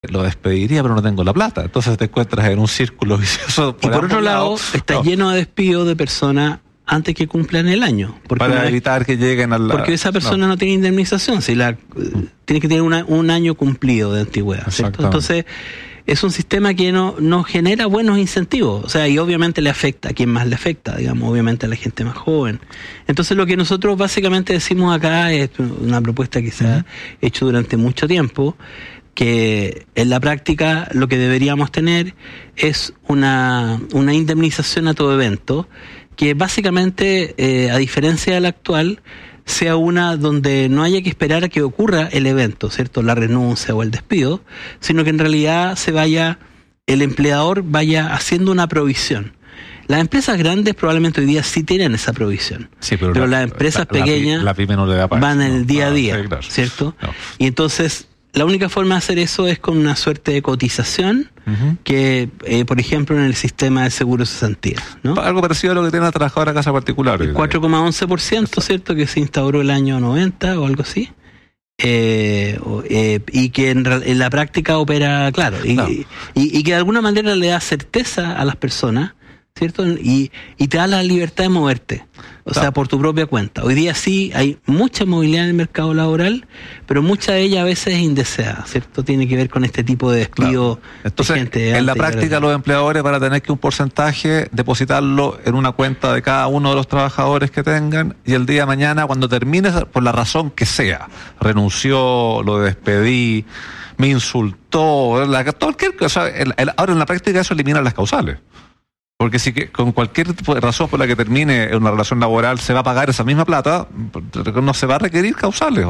lo despediría, pero no tengo la plata. Entonces te encuentras en un círculo vicioso. Y por otro lado, está lleno de despidos de personas antes que cumplan el año. Para evitar que lleguen a la... Porque esa persona no tiene indemnización, si tiene que tener un año cumplido de antigüedad, ¿cierto? Entonces, es un sistema que no genera buenos incentivos. O sea, y obviamente le afecta a quien más le afecta, digamos, obviamente a la gente más joven. Entonces, lo que nosotros básicamente decimos acá es una propuesta que se ha hecho durante mucho tiempo, que en la práctica lo que deberíamos tener es una indemnización a todo evento, que básicamente, a diferencia de la actual, sea una donde no haya que esperar a que ocurra el evento, ¿cierto? La renuncia o el despido, sino que en realidad el empleador vaya haciendo una provisión. Las empresas grandes probablemente hoy día sí tienen esa provisión, sí, pero las empresas pequeñas la pyme no le da para van en el día a día, sí, claro. ¿cierto? No. Y entonces la única forma de hacer eso es con una suerte de cotización que, por ejemplo, en el sistema de seguro cesantía, ¿no? Algo parecido a lo que tiene la trabajadora casa particular. El 4,11%, ¿cierto? Que se instauró el año 90 o algo así. Y que en la práctica opera, claro, y que de alguna manera le da certeza a las personas, ¿cierto? Y te da la libertad de moverte, o sea, por tu propia cuenta. Hoy día sí hay mucha movilidad en el mercado laboral, pero mucha de ella a veces es indeseada, ¿cierto? Tiene que ver con este tipo de despido. Entonces, de gente en la práctica, los empleadores van a tener que un porcentaje depositarlo en una cuenta de cada uno de los trabajadores que tengan, y el día de mañana, cuando termine, por la razón que sea, renunció, lo despedí, me insultó, cualquier cosa. Ahora en la práctica eso elimina las causales. Porque si que con cualquier razón por la que termine una relación laboral se va a pagar esa misma plata, no se va a requerir causales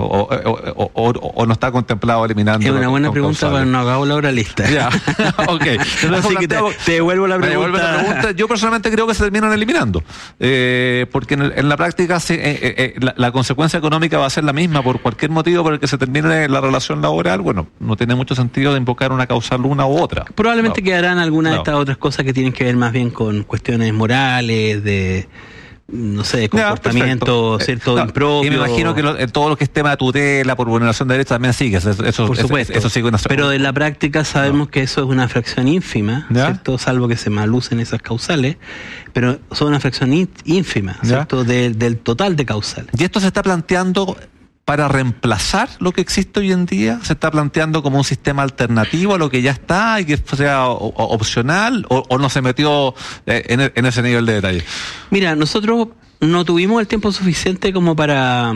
o no está contemplado eliminando. Es una buena pregunta para un abogado laboralista. Ya, ok. Así que te devuelvo la pregunta. Yo personalmente creo que se terminan eliminando, porque en la práctica la consecuencia económica va a ser la misma por cualquier motivo por el que se termine la relación laboral. Bueno, no tiene mucho sentido de invocar una causal una u otra. Probablemente quedarán algunas de estas otras cosas que tienen que ver más bien con cuestiones morales, de, no sé, de comportamiento, cierto, impropio. Y me imagino que todo lo que es tema de tutela por vulneración de derechos también sigue. Por supuesto. Eso sigue pero en la práctica sabemos que eso es una fracción ínfima, ¿cierto? Salvo que se malucen esas causales, pero son una fracción ínfima, ¿cierto? Del total de causales. Y esto se está planteando para reemplazar lo que existe hoy en día. Se está planteando como un sistema alternativo a lo que ya está y que sea opcional, o no se metió en ese nivel de detalle. Mira, nosotros no tuvimos el tiempo suficiente como para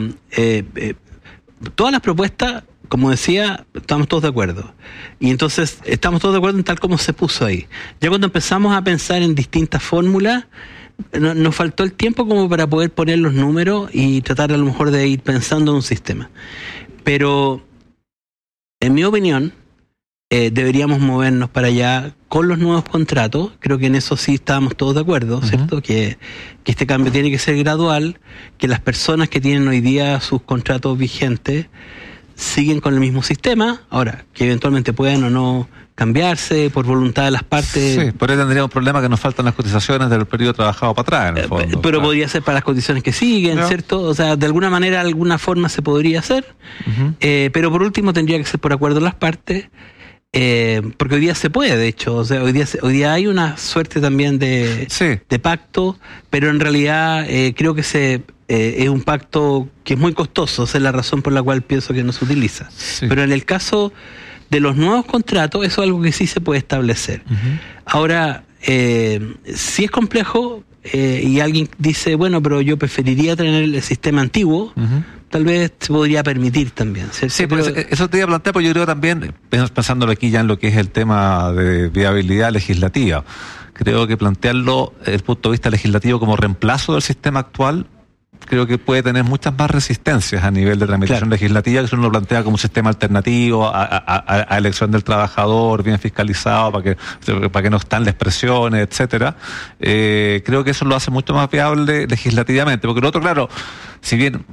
todas las propuestas. Como decía, estamos todos de acuerdo. Y entonces estamos todos de acuerdo en tal como se puso ahí. Ya cuando empezamos a pensar en distintas fórmulas, nos faltó el tiempo como para poder poner los números y tratar a lo mejor de ir pensando en un sistema. Pero, en mi opinión, deberíamos movernos para allá con los nuevos contratos. Creo que en eso sí estábamos todos de acuerdo, ¿cierto? Que este cambio tiene que ser gradual, que las personas que tienen hoy día sus contratos vigentes siguen con el mismo sistema, ahora, que eventualmente puedan o no cambiarse por voluntad de las partes. Sí, por ahí tendríamos un problema que nos faltan las cotizaciones del periodo trabajado para atrás, en el fondo. Pero podría ser para las condiciones que siguen, ¿cierto? O sea, de alguna manera, de alguna forma se podría hacer, pero por último tendría que ser por acuerdo de las partes, porque hoy día se puede, de hecho, o sea, hoy día hay una suerte también de pacto, pero en realidad creo que es un pacto que es muy costoso, esa es la razón por la cual pienso que no se utiliza. Sí. Pero en el caso de los nuevos contratos, eso es algo que sí se puede establecer. Ahora, si es complejo y alguien dice, bueno, pero yo preferiría tener el sistema antiguo, tal vez se podría permitir también, ¿cierto? Sí, pero eso te iba a plantear, porque yo creo también, pensándolo aquí ya en lo que es el tema de viabilidad legislativa, creo que plantearlo desde el punto de vista legislativo como reemplazo del sistema actual, creo que puede tener muchas más resistencias a nivel de tramitación legislativa, que si uno lo plantea como un sistema alternativo a elección del trabajador, bien fiscalizado, para que no estén las presiones, etcétera. Creo que eso lo hace mucho más viable legislativamente, porque lo otro, claro, si bien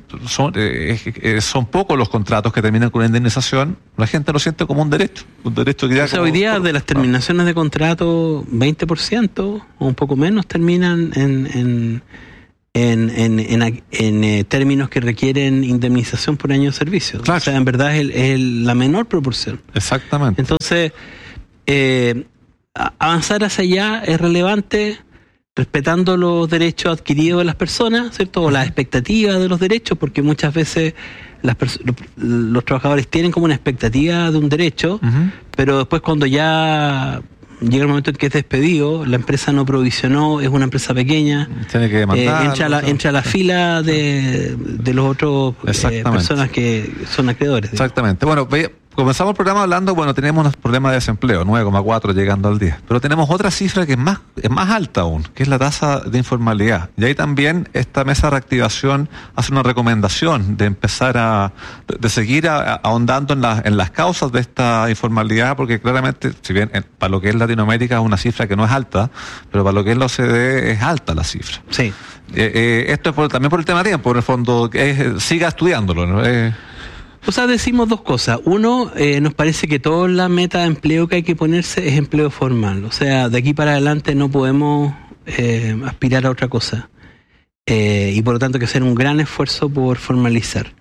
son pocos los contratos que terminan con una indemnización, la gente lo siente como un derecho que ya... O sea, hoy día de las terminaciones de contrato, 20% o un poco menos terminan en términos que requieren indemnización por año de servicio. Claro. O sea, en verdad es la menor proporción. Exactamente. Entonces, avanzar hacia allá es relevante, respetando los derechos adquiridos de las personas, ¿cierto? O las expectativas de los derechos, porque muchas veces los trabajadores tienen como una expectativa de un derecho, pero después cuando ya llega el momento en que es despedido, la empresa no provisionó, es una empresa pequeña, tiene que demandar, entra a la fila de los otros personas que son acreedores. Exactamente. Bueno, comenzamos el programa hablando, tenemos unos problemas de desempleo, 9,4 llegando al 10, pero tenemos otra cifra que es más alta aún, que es la tasa de informalidad. Y ahí también esta mesa de reactivación hace una recomendación de empezar de seguir ahondando en las causas de esta informalidad, porque claramente, si bien para lo que es Latinoamérica es una cifra que no es alta, pero para lo que es la OCDE es alta la cifra. Sí. Esto es también por el tema de tiempo, en el fondo, siga estudiándolo, ¿no? O sea, decimos dos cosas. Uno, nos parece que toda la meta de empleo que hay que ponerse es empleo formal. O sea, de aquí para adelante no podemos aspirar a otra cosa. Y por lo tanto hay que hacer un gran esfuerzo por formalizar.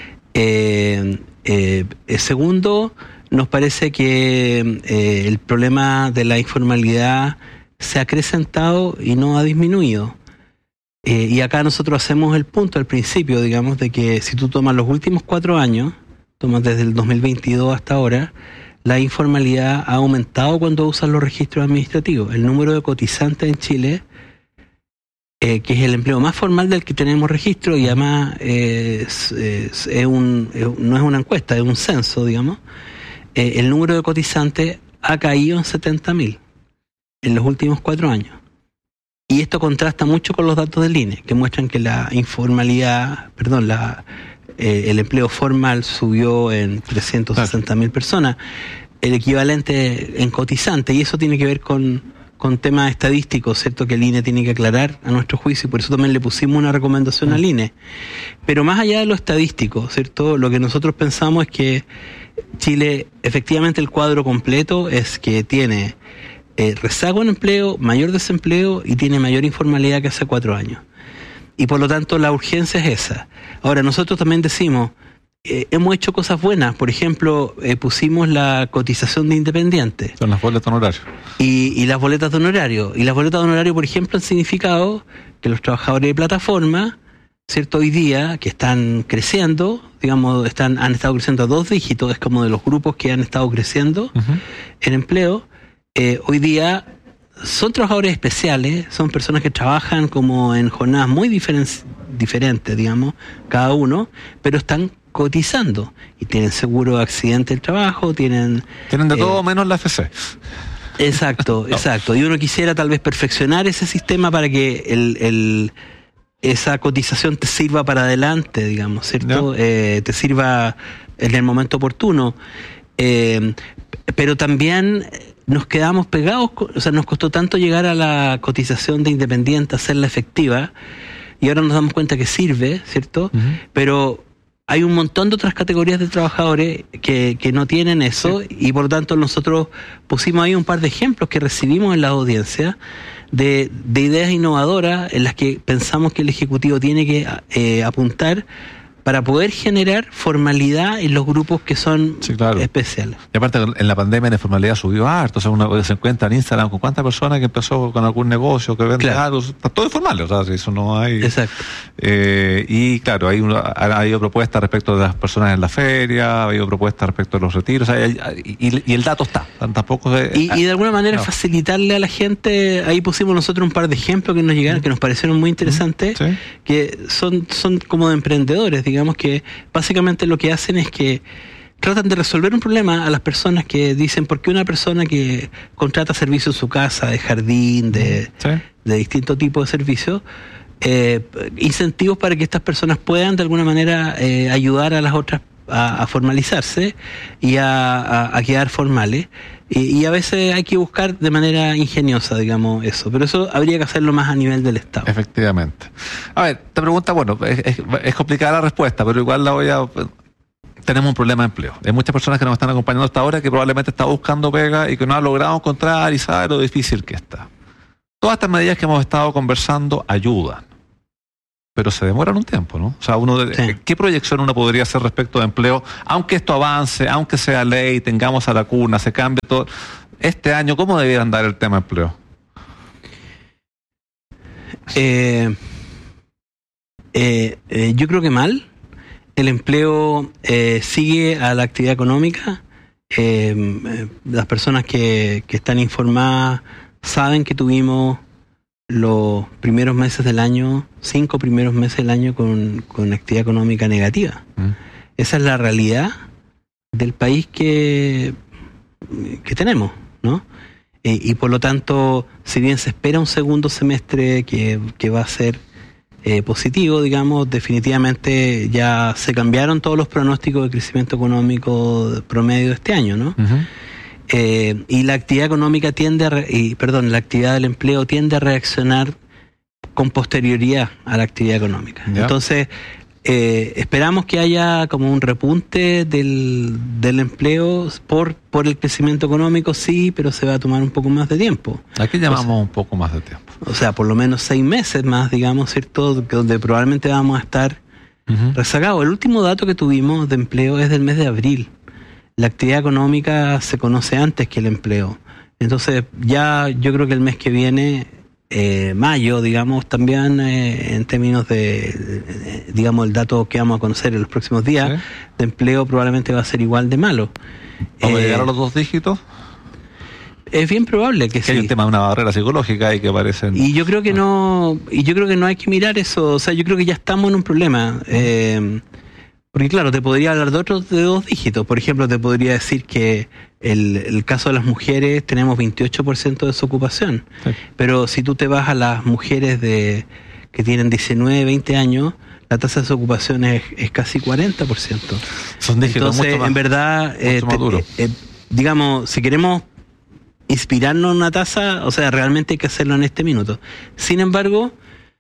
Segundo, nos parece que el problema de la informalidad se ha acrecentado y no ha disminuido. Y acá nosotros hacemos el punto al principio, digamos, de que si tú tomas los últimos 4 años, tomas desde el 2022 hasta ahora, la informalidad ha aumentado cuando usas los registros administrativos. El número de cotizantes en Chile, que es el empleo más formal del que tenemos registro, y además no es una encuesta, es un censo, digamos, el número de cotizantes ha caído en 70.000 en los últimos 4 años. Y esto contrasta mucho con los datos del INE, que muestran que la informalidad, el empleo formal subió en 360.000 personas, el equivalente en cotizantes, y eso tiene que ver con temas estadísticos, ¿cierto? Que el INE tiene que aclarar a nuestro juicio, y por eso también le pusimos una recomendación al INE. Pero más allá de lo estadístico, ¿cierto? Lo que nosotros pensamos es que Chile, efectivamente el cuadro completo es que tiene rezago en empleo, mayor desempleo y tiene mayor informalidad que hace 4 años. Y por lo tanto la urgencia es esa. Ahora, nosotros también decimos, hemos hecho cosas buenas. Por ejemplo, pusimos la cotización de independientes. Son las boletas de honorario. Y las boletas de honorario. Y las boletas de honorario, por ejemplo, han significado que los trabajadores de plataforma, ¿cierto? Hoy día, que están creciendo, digamos, han estado creciendo a 2 dígitos, es como de los grupos que han estado creciendo en empleo. Hoy día son trabajadores especiales, son personas que trabajan como en jornadas muy diferentes, digamos, cada uno, pero están cotizando y tienen seguro de accidente del trabajo, tienen de todo menos la FC. Exacto, exacto. Y uno quisiera tal vez perfeccionar ese sistema para que esa cotización te sirva para adelante, digamos, ¿cierto? Te sirva en el momento oportuno. Pero también nos quedamos pegados, o sea, nos costó tanto llegar a la cotización de independiente, hacerla efectiva, y ahora nos damos cuenta que sirve, ¿cierto? Pero hay un montón de otras categorías de trabajadores que no tienen eso, y por lo tanto nosotros pusimos ahí un par de ejemplos que recibimos en la audiencia de ideas innovadoras en las que pensamos que el Ejecutivo tiene que apuntar para poder generar formalidad en los grupos que son especiales. Y aparte, en la pandemia la informalidad subió harto. O sea, uno se encuentra en Instagram con cuántas personas que empezó con algún negocio, que vende algo. Está todo informal, o sea, si eso no hay... Exacto. Y claro, ha habido propuestas respecto de las personas en la feria, ha habido propuestas respecto de los retiros, o sea, y el dato está. Tampoco y de alguna manera facilitarle a la gente, ahí pusimos nosotros un par de ejemplos que nos llegaron, que nos parecieron muy interesantes, que son como de emprendedores, digamos, que básicamente lo que hacen es que tratan de resolver un problema a las personas que dicen, ¿por qué una persona que contrata servicios en su casa, de jardín, de distintos tipos de servicios, incentivos para que estas personas puedan de alguna manera ayudar a las otras a formalizarse y a quedar formales? Y a veces hay que buscar de manera ingeniosa, digamos, eso. Pero eso habría que hacerlo más a nivel del Estado. Efectivamente. A ver, te pregunta, bueno, es complicada la respuesta, pero igual tenemos un problema de empleo. Hay muchas personas que nos están acompañando hasta ahora que probablemente están buscando pega y que no han logrado encontrar y sabe lo difícil que está. Todas estas medidas que hemos estado conversando ayudan. pero se demoran un tiempo, ¿no? O sea, ¿qué proyección uno podría hacer respecto de empleo? Aunque esto avance, aunque sea ley, tengamos a la cuna, se cambie todo. Este año, ¿cómo debiera andar el tema empleo? Yo creo que mal. El empleo sigue a la actividad económica. Las personas que están informadas saben que tuvimos los primeros meses del año, 5 primeros meses del año con actividad económica negativa. Esa es la realidad del país que tenemos, ¿no? Y por lo tanto, si bien se espera un segundo semestre que va a ser positivo, digamos, definitivamente ya se cambiaron todos los pronósticos de crecimiento económico promedio de este año, ¿no? Y la actividad económica la actividad del empleo tiende a reaccionar con posterioridad a la actividad económica. ¿Ya? Entonces, esperamos que haya como un repunte del empleo por el crecimiento económico, sí, pero se va a tomar un poco más de tiempo. ¿A qué llamamos un poco más de tiempo? O sea, por lo menos 6 meses más, digamos, ¿cierto? Donde probablemente vamos a estar rezagados. El último dato que tuvimos de empleo es del mes de abril. La actividad económica se conoce antes que el empleo. Entonces, ya yo creo que el mes que viene, mayo, digamos, también en términos de, digamos, el dato que vamos a conocer en los próximos días, de empleo probablemente va a ser igual de malo. ¿Vamos a llegar a los 2 dígitos? Es bien probable que sí. Hay un tema de una barrera psicológica y que parecen... Y yo creo que no hay que mirar eso. O sea, yo creo que ya estamos en un problema. Porque claro, te podría hablar de 2 dígitos. Por ejemplo, te podría decir que el caso de las mujeres tenemos 28% de desocupación. Sí. Pero si tú te vas a las mujeres que tienen 19, 20 años, la tasa de desocupación es casi 40%. Son dígitos. Entonces, mucho más, en verdad, digamos, si queremos inspirarnos en una tasa, o sea, realmente hay que hacerlo en este minuto. Sin embargo,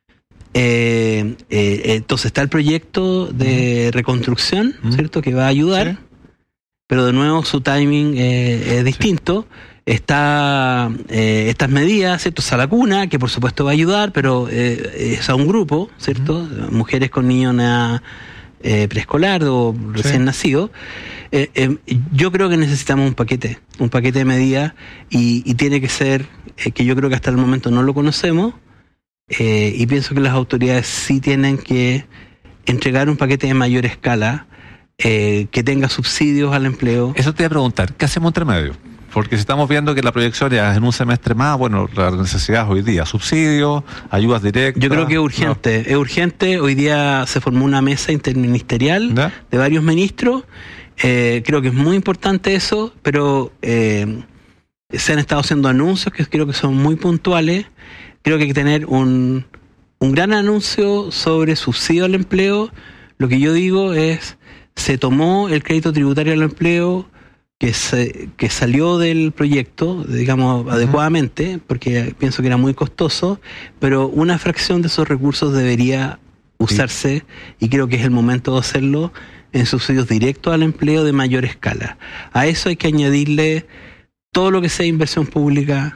entonces está el proyecto de reconstrucción, ¿cierto? Que va a ayudar, pero de nuevo su timing es distinto. Está estas medidas, ¿cierto? Está la cuna, que por supuesto va a ayudar, pero es a un grupo, ¿cierto? Mujeres con niños preescolar o recién nacidos. Yo creo que necesitamos un paquete de medidas y tiene que ser, que yo creo que hasta el momento no lo conocemos, y pienso que las autoridades sí tienen que entregar un paquete de mayor escala, que tenga subsidios al empleo. Eso te iba a preguntar, ¿qué hacemos entre medio? Porque si estamos viendo que la proyección ya es en un semestre más, bueno, la necesidad hoy día, subsidios, ayudas directas. Yo creo que es urgente, es urgente. Hoy día se formó una mesa interministerial de varios ministros. Creo que es muy importante eso, pero se han estado haciendo anuncios que creo que son muy puntuales. Creo que hay que tener un gran anuncio sobre subsidio al empleo. Lo que yo digo es, se tomó el crédito tributario al empleo que salió del proyecto, digamos, adecuadamente, porque pienso que era muy costoso, pero una fracción de esos recursos debería usarse, y creo que es el momento de hacerlo, en subsidios directos al empleo de mayor escala. A eso hay que añadirle todo lo que sea inversión pública,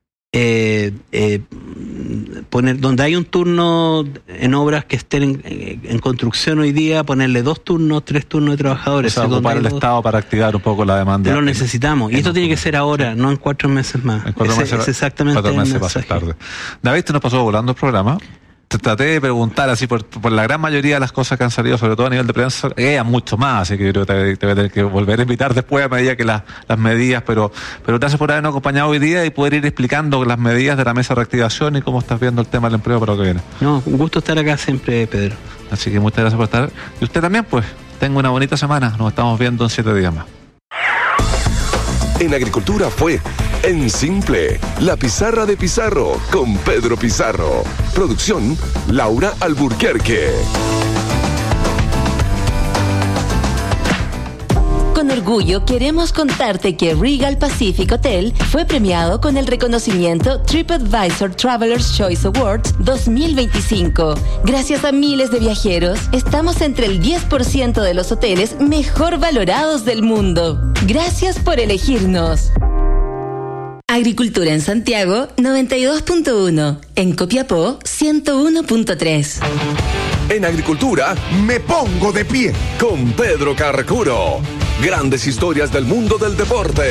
poner donde hay un turno en obras que estén en construcción hoy día, ponerle 2 turnos, 3 turnos de trabajadores. O sea, ocupar el Estado para activar un poco la demanda. Lo necesitamos, y esto tiene que ser ahora, no en 4 meses más. Es exactamente 4 meses va a ser tarde. David, te nos pasó volando el programa. Te traté de preguntar así por la gran mayoría de las cosas que han salido, sobre todo a nivel de prensa, mucho más, así que yo creo que te voy a tener que volver a invitar después a medida que las medidas, pero gracias por habernos acompañado hoy día y poder ir explicando las medidas de la mesa de reactivación y cómo estás viendo el tema del empleo para lo que viene. No, un gusto estar acá siempre, Pedro. Así que muchas gracias por estar. Y usted también, pues, tenga una bonita semana. Nos estamos viendo en 7 días más. En Agricultura fue En Simple, la pizarra de Pizarro con Pedro Pizarro. Producción, Laura Alburquerque. Con orgullo queremos contarte que Regal Pacific Hotel fue premiado con el reconocimiento TripAdvisor Traveler's Choice Awards 2025. Gracias a miles de viajeros, estamos entre el 10% de los hoteles mejor valorados del mundo. Gracias por elegirnos. Agricultura en Santiago 92.1, en Copiapó 101.3. En agricultura, Me pongo de pie. con Pedro Carcuro. Grandes historias del mundo del deporte.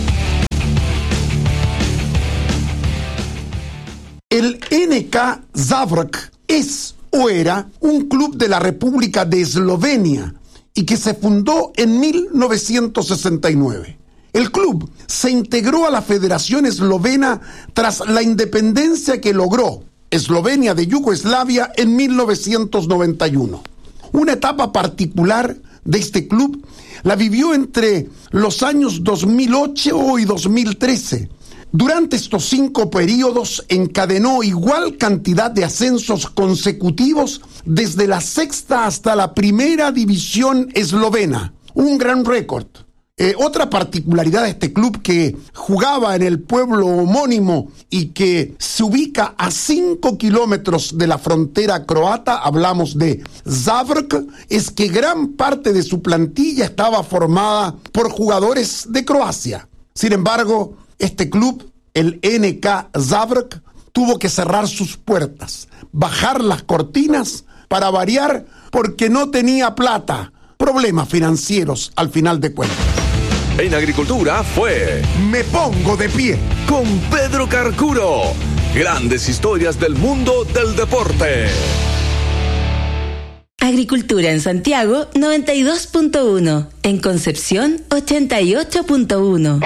El NK Zavrk es o era un club de la República de Eslovenia y que se fundó en 1969. El club se integró a la Federación Eslovena tras la independencia que logró Eslovenia de Yugoslavia en 1991. Una etapa particular de este club la vivió entre los años 2008 y 2013. Durante estos 5 periodos encadenó igual cantidad de ascensos consecutivos desde la 6ª hasta la primera división eslovena. Un gran récord. Otra particularidad de este club que jugaba en el pueblo homónimo y que se ubica a 5 kilómetros de la frontera croata, hablamos de Zavrk, es que gran parte de su plantilla estaba formada por jugadores de Croacia. Sin embargo, este club, el NK Zavrk, tuvo que cerrar sus puertas, bajar las cortinas para variar porque no tenía plata. Problemas financieros al final de cuentas. En agricultura fue Me pongo de pie. con Pedro Carcuro. Grandes historias del mundo del deporte. Agricultura en Santiago 92.1, en Concepción 88.1.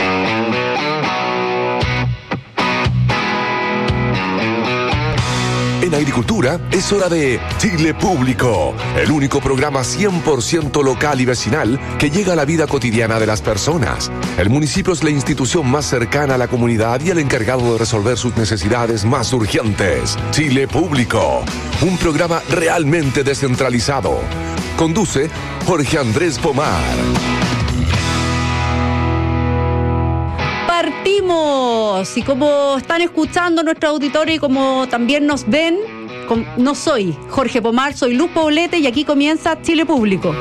En agricultura es hora de Chile Público, el único programa 100% local y vecinal que llega a la vida cotidiana de las personas. El municipio es la institución más cercana a la comunidad y el encargado de resolver sus necesidades más urgentes. Chile Público, un programa realmente descentralizado. Conduce Jorge Andrés Pomar. Partimos, y como están escuchando nuestro auditorio y como también nos ven, no soy Jorge Pomar, soy Luz Poblete y aquí comienza Chile Público.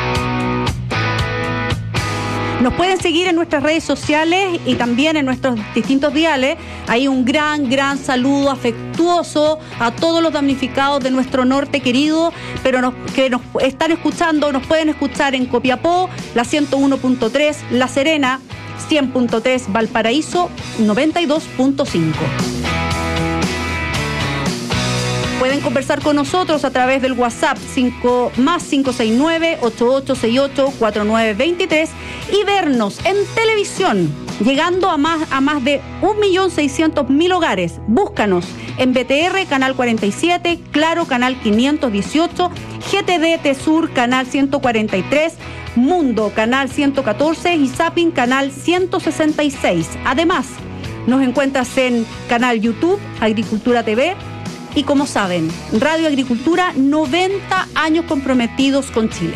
Nos pueden seguir en nuestras redes sociales y también en nuestros distintos diales. Hay un gran saludo afectuoso a todos los damnificados de nuestro norte querido, pero que nos están escuchando, nos pueden escuchar en Copiapó, la 101.3, La Serena, 100.3, Valparaíso, 92.5. Pueden conversar con nosotros a través del WhatsApp más 569-8868-4923 y vernos en televisión, llegando a más de 1.600.000 hogares. Búscanos en BTR, Canal 47, Claro, Canal 518, GTD Tesur, Canal 143, Mundo, Canal 114 y Zapping, Canal 166. Además, nos encuentras en Canal YouTube, Agricultura TV. Y como saben, Radio Agricultura, 90 años comprometidos con Chile.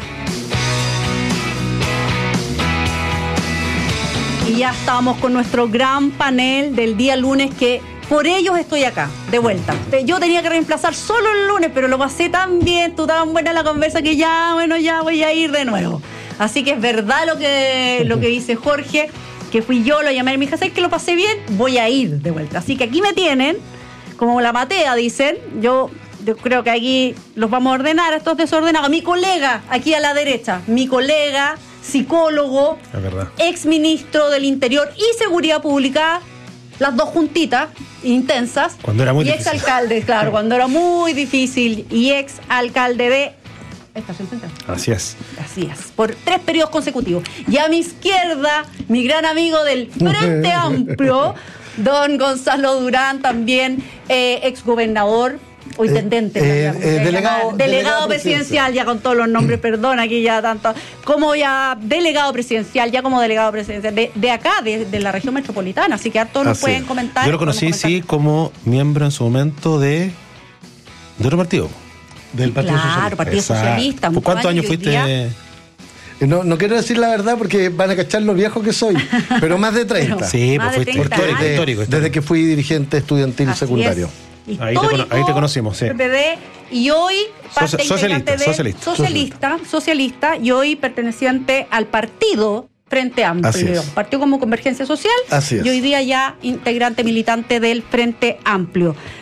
Y ya estamos con nuestro gran panel del día lunes, que por ellos estoy acá, de vuelta. Yo tenía que reemplazar solo el lunes, pero lo pasé tan bien, tú tan buena la conversa que ya voy a ir de nuevo. Así que es verdad lo que dice Jorge, que fui yo, lo llamé a mi hija, ¿sabes que lo pasé bien? Voy a ir de vuelta. Así que aquí me tienen, como la matea, dicen. Yo creo que aquí los vamos a ordenar a estos desordenados. Mi colega, aquí a la derecha, mi colega, psicólogo, ex ministro del Interior y Seguridad Pública, las dos juntitas, intensas. Cuando era muy y difícil. Ex alcalde, claro, cuando era muy difícil, y ex alcalde de Estación Central. Así es. Así es, por 3 periodos consecutivos. Y a mi izquierda, mi gran amigo del Frente Amplio, don Gonzalo Durán, también ex gobernador o intendente, delegado presidencial, ya con todos los nombres, perdón, aquí ya tanto, como ya delegado presidencial, de acá, de la región metropolitana, así que a todos nos pueden comentar. Yo lo conocí, sí, como miembro en su momento de otro partido. Del Partido Socialista. Claro, Partido Socialista. ¿Por cuántos años fuiste? No quiero decir la verdad porque van a cachar lo viejo que soy, pero más de 30. Sí, pues fuiste histórico. Desde que fui dirigente estudiantil Así secundario. Ahí te conocimos, sí. PPD, y hoy parte socialista, y hoy perteneciente al partido Frente Amplio. Partió como Convergencia Social. Así es. Y hoy día ya integrante militante del Frente Amplio.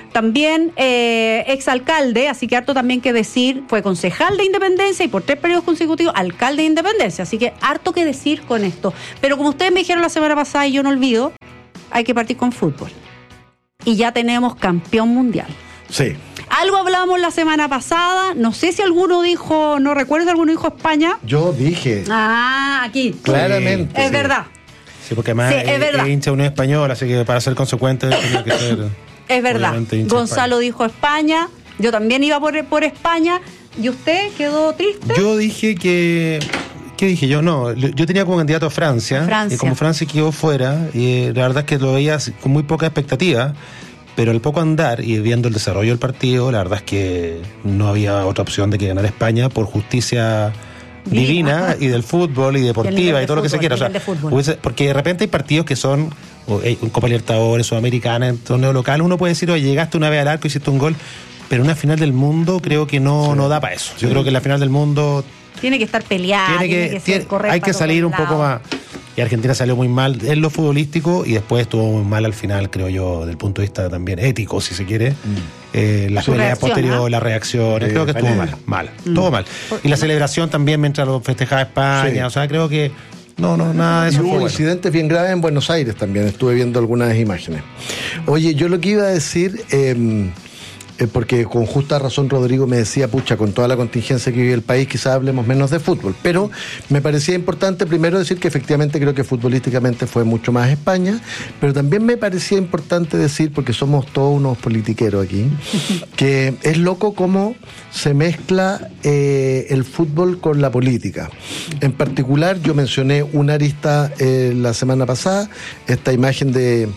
también exalcalde, así que harto también que decir, fue concejal de Independencia y por 3 periodos consecutivos alcalde de Independencia, así que harto que decir con esto. Pero como ustedes me dijeron la semana pasada y yo no olvido, hay que partir con fútbol. Y ya tenemos campeón mundial. Sí. Algo hablamos la semana pasada, no sé si alguno dijo, no recuerdo si alguno dijo España. Yo dije. Aquí. Claramente. Es verdad. Sí, porque además es hincha Unión Española, así que para ser consecuente tenía que ser. Es verdad. Gonzalo dijo España, yo también iba por España. ¿Y usted quedó triste? Yo dije que... ¿Qué dije yo? No, yo tenía como candidato a Francia. Y como Francia quedó fuera, y la verdad es que lo veía con muy poca expectativa, pero al poco andar y viendo el desarrollo del partido, la verdad es que no había otra opción de que ganar España por justicia divina y del fútbol y deportiva y todo lo que se quiera. O sea, porque de repente hay partidos que son Copa Libertadores, Sudamericana, en torneo local, uno puede decir, oye, llegaste una vez al arco, hiciste un gol, pero una final del mundo creo que no da para eso. Yo creo que la final del mundo tiene que estar peleada, tiene que ser correcta. Hay que salir un poco más. Y Argentina salió muy mal en lo futbolístico y después estuvo muy mal al final, creo yo, del punto de vista también ético, si se quiere. Las peleas posteriores, las reacciones, creo que estuvo mal. Todo mal. Y la celebración también mientras lo festejaba España, o sea, creo que no, nada de eso. Hubo incidentes bien graves en Buenos Aires también, estuve viendo algunas imágenes. Oye, yo lo que iba a decir... porque con justa razón Rodrigo me decía, pucha, con toda la contingencia que vive el país, quizás hablemos menos de fútbol, pero me parecía importante primero decir que efectivamente creo que futbolísticamente fue mucho más España, pero también me parecía importante decir, porque somos todos unos politiqueros aquí, que es loco cómo se mezcla el fútbol con la política. En particular, yo mencioné una arista la semana pasada, esta imagen de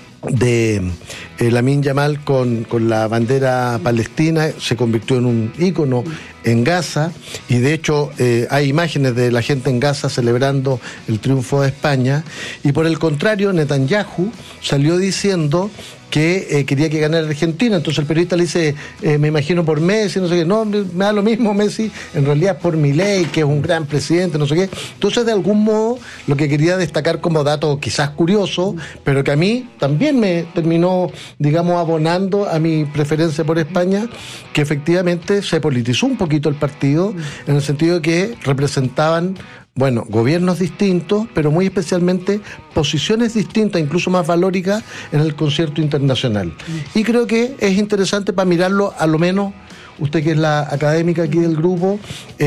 Lamine Yamal con la bandera palestina, se convirtió en un ícono en Gaza, y de hecho hay imágenes de la gente en Gaza celebrando el triunfo de España, y por el contrario Netanyahu salió diciendo que quería que ganara Argentina. Entonces el periodista le dice, me imagino por Messi, no sé qué. No, me da lo mismo Messi, en realidad es por Milei, que es un gran presidente, no sé qué. Entonces, de algún modo, lo que quería destacar como dato quizás curioso, pero que a mí también me terminó, digamos, abonando a mi preferencia por España, que efectivamente se politizó un poquito el partido, en el sentido de que representaban, bueno, gobiernos distintos, pero muy especialmente posiciones distintas, incluso más valóricas en el concierto internacional. Y creo que es interesante para mirarlo, a lo menos, usted que es la académica aquí del grupo,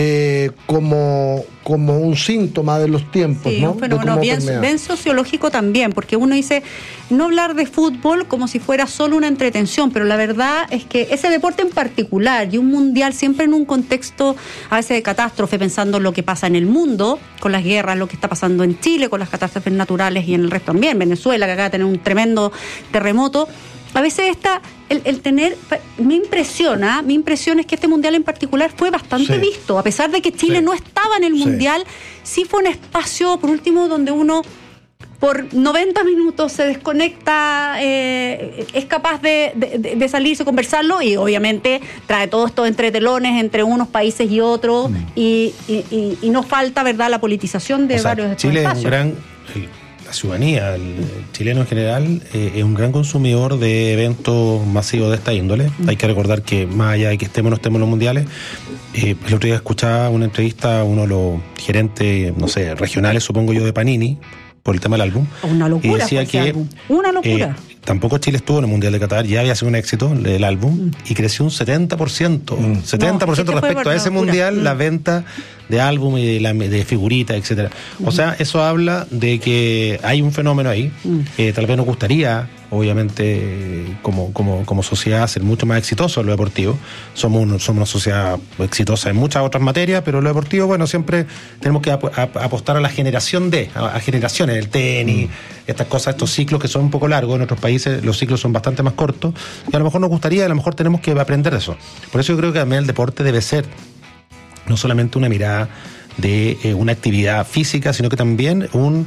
como un síntoma de los tiempos, sí, ¿no? Un fenómeno bien sociológico también, porque uno dice, no hablar de fútbol como si fuera solo una entretención, pero la verdad es que ese deporte en particular y un mundial siempre en un contexto a veces de catástrofe, pensando en lo que pasa en el mundo, con las guerras, lo que está pasando en Chile, con las catástrofes naturales y en el resto también, Venezuela, que acaba de tener un tremendo terremoto. A veces el tener, mi impresión es que este mundial en particular fue bastante visto, a pesar de que Chile no estaba en el mundial, sí fue un espacio, por último, donde uno por 90 minutos se desconecta, es capaz de salirse, conversarlo, y obviamente trae todos estos entretelones entre unos países y otros, y no falta, ¿verdad?, la politización de varios de estos Chile espacios. Es un gran... La ciudadanía, el chileno en general, es un gran consumidor de eventos masivos de esta índole. Hay que recordar que más allá de que estemos o no estemos en los mundiales, el otro día escuchaba una entrevista a uno de los gerentes, no sé, regionales, supongo yo, de Panini, por el tema del álbum. Una locura. Y decía que una locura. Tampoco Chile estuvo en el Mundial de Qatar, ya había sido un éxito el álbum, y creció un 70%. 70% respecto a ese mundial, la venta de álbum y de figuritas, etcétera. O sea, eso habla de que hay un fenómeno ahí, que tal vez nos gustaría, obviamente, como sociedad, ser mucho más exitosos en lo deportivo. Somos una sociedad exitosa en muchas otras materias, pero en lo deportivo, bueno, siempre tenemos que apostar a la generación a generaciones, el tenis, estas cosas, estos ciclos que son un poco largos. En otros países los ciclos son bastante más cortos, y a lo mejor nos gustaría, a lo mejor tenemos que aprender de eso. Por eso yo creo que también el deporte debe ser no solamente una mirada de una actividad física, sino que también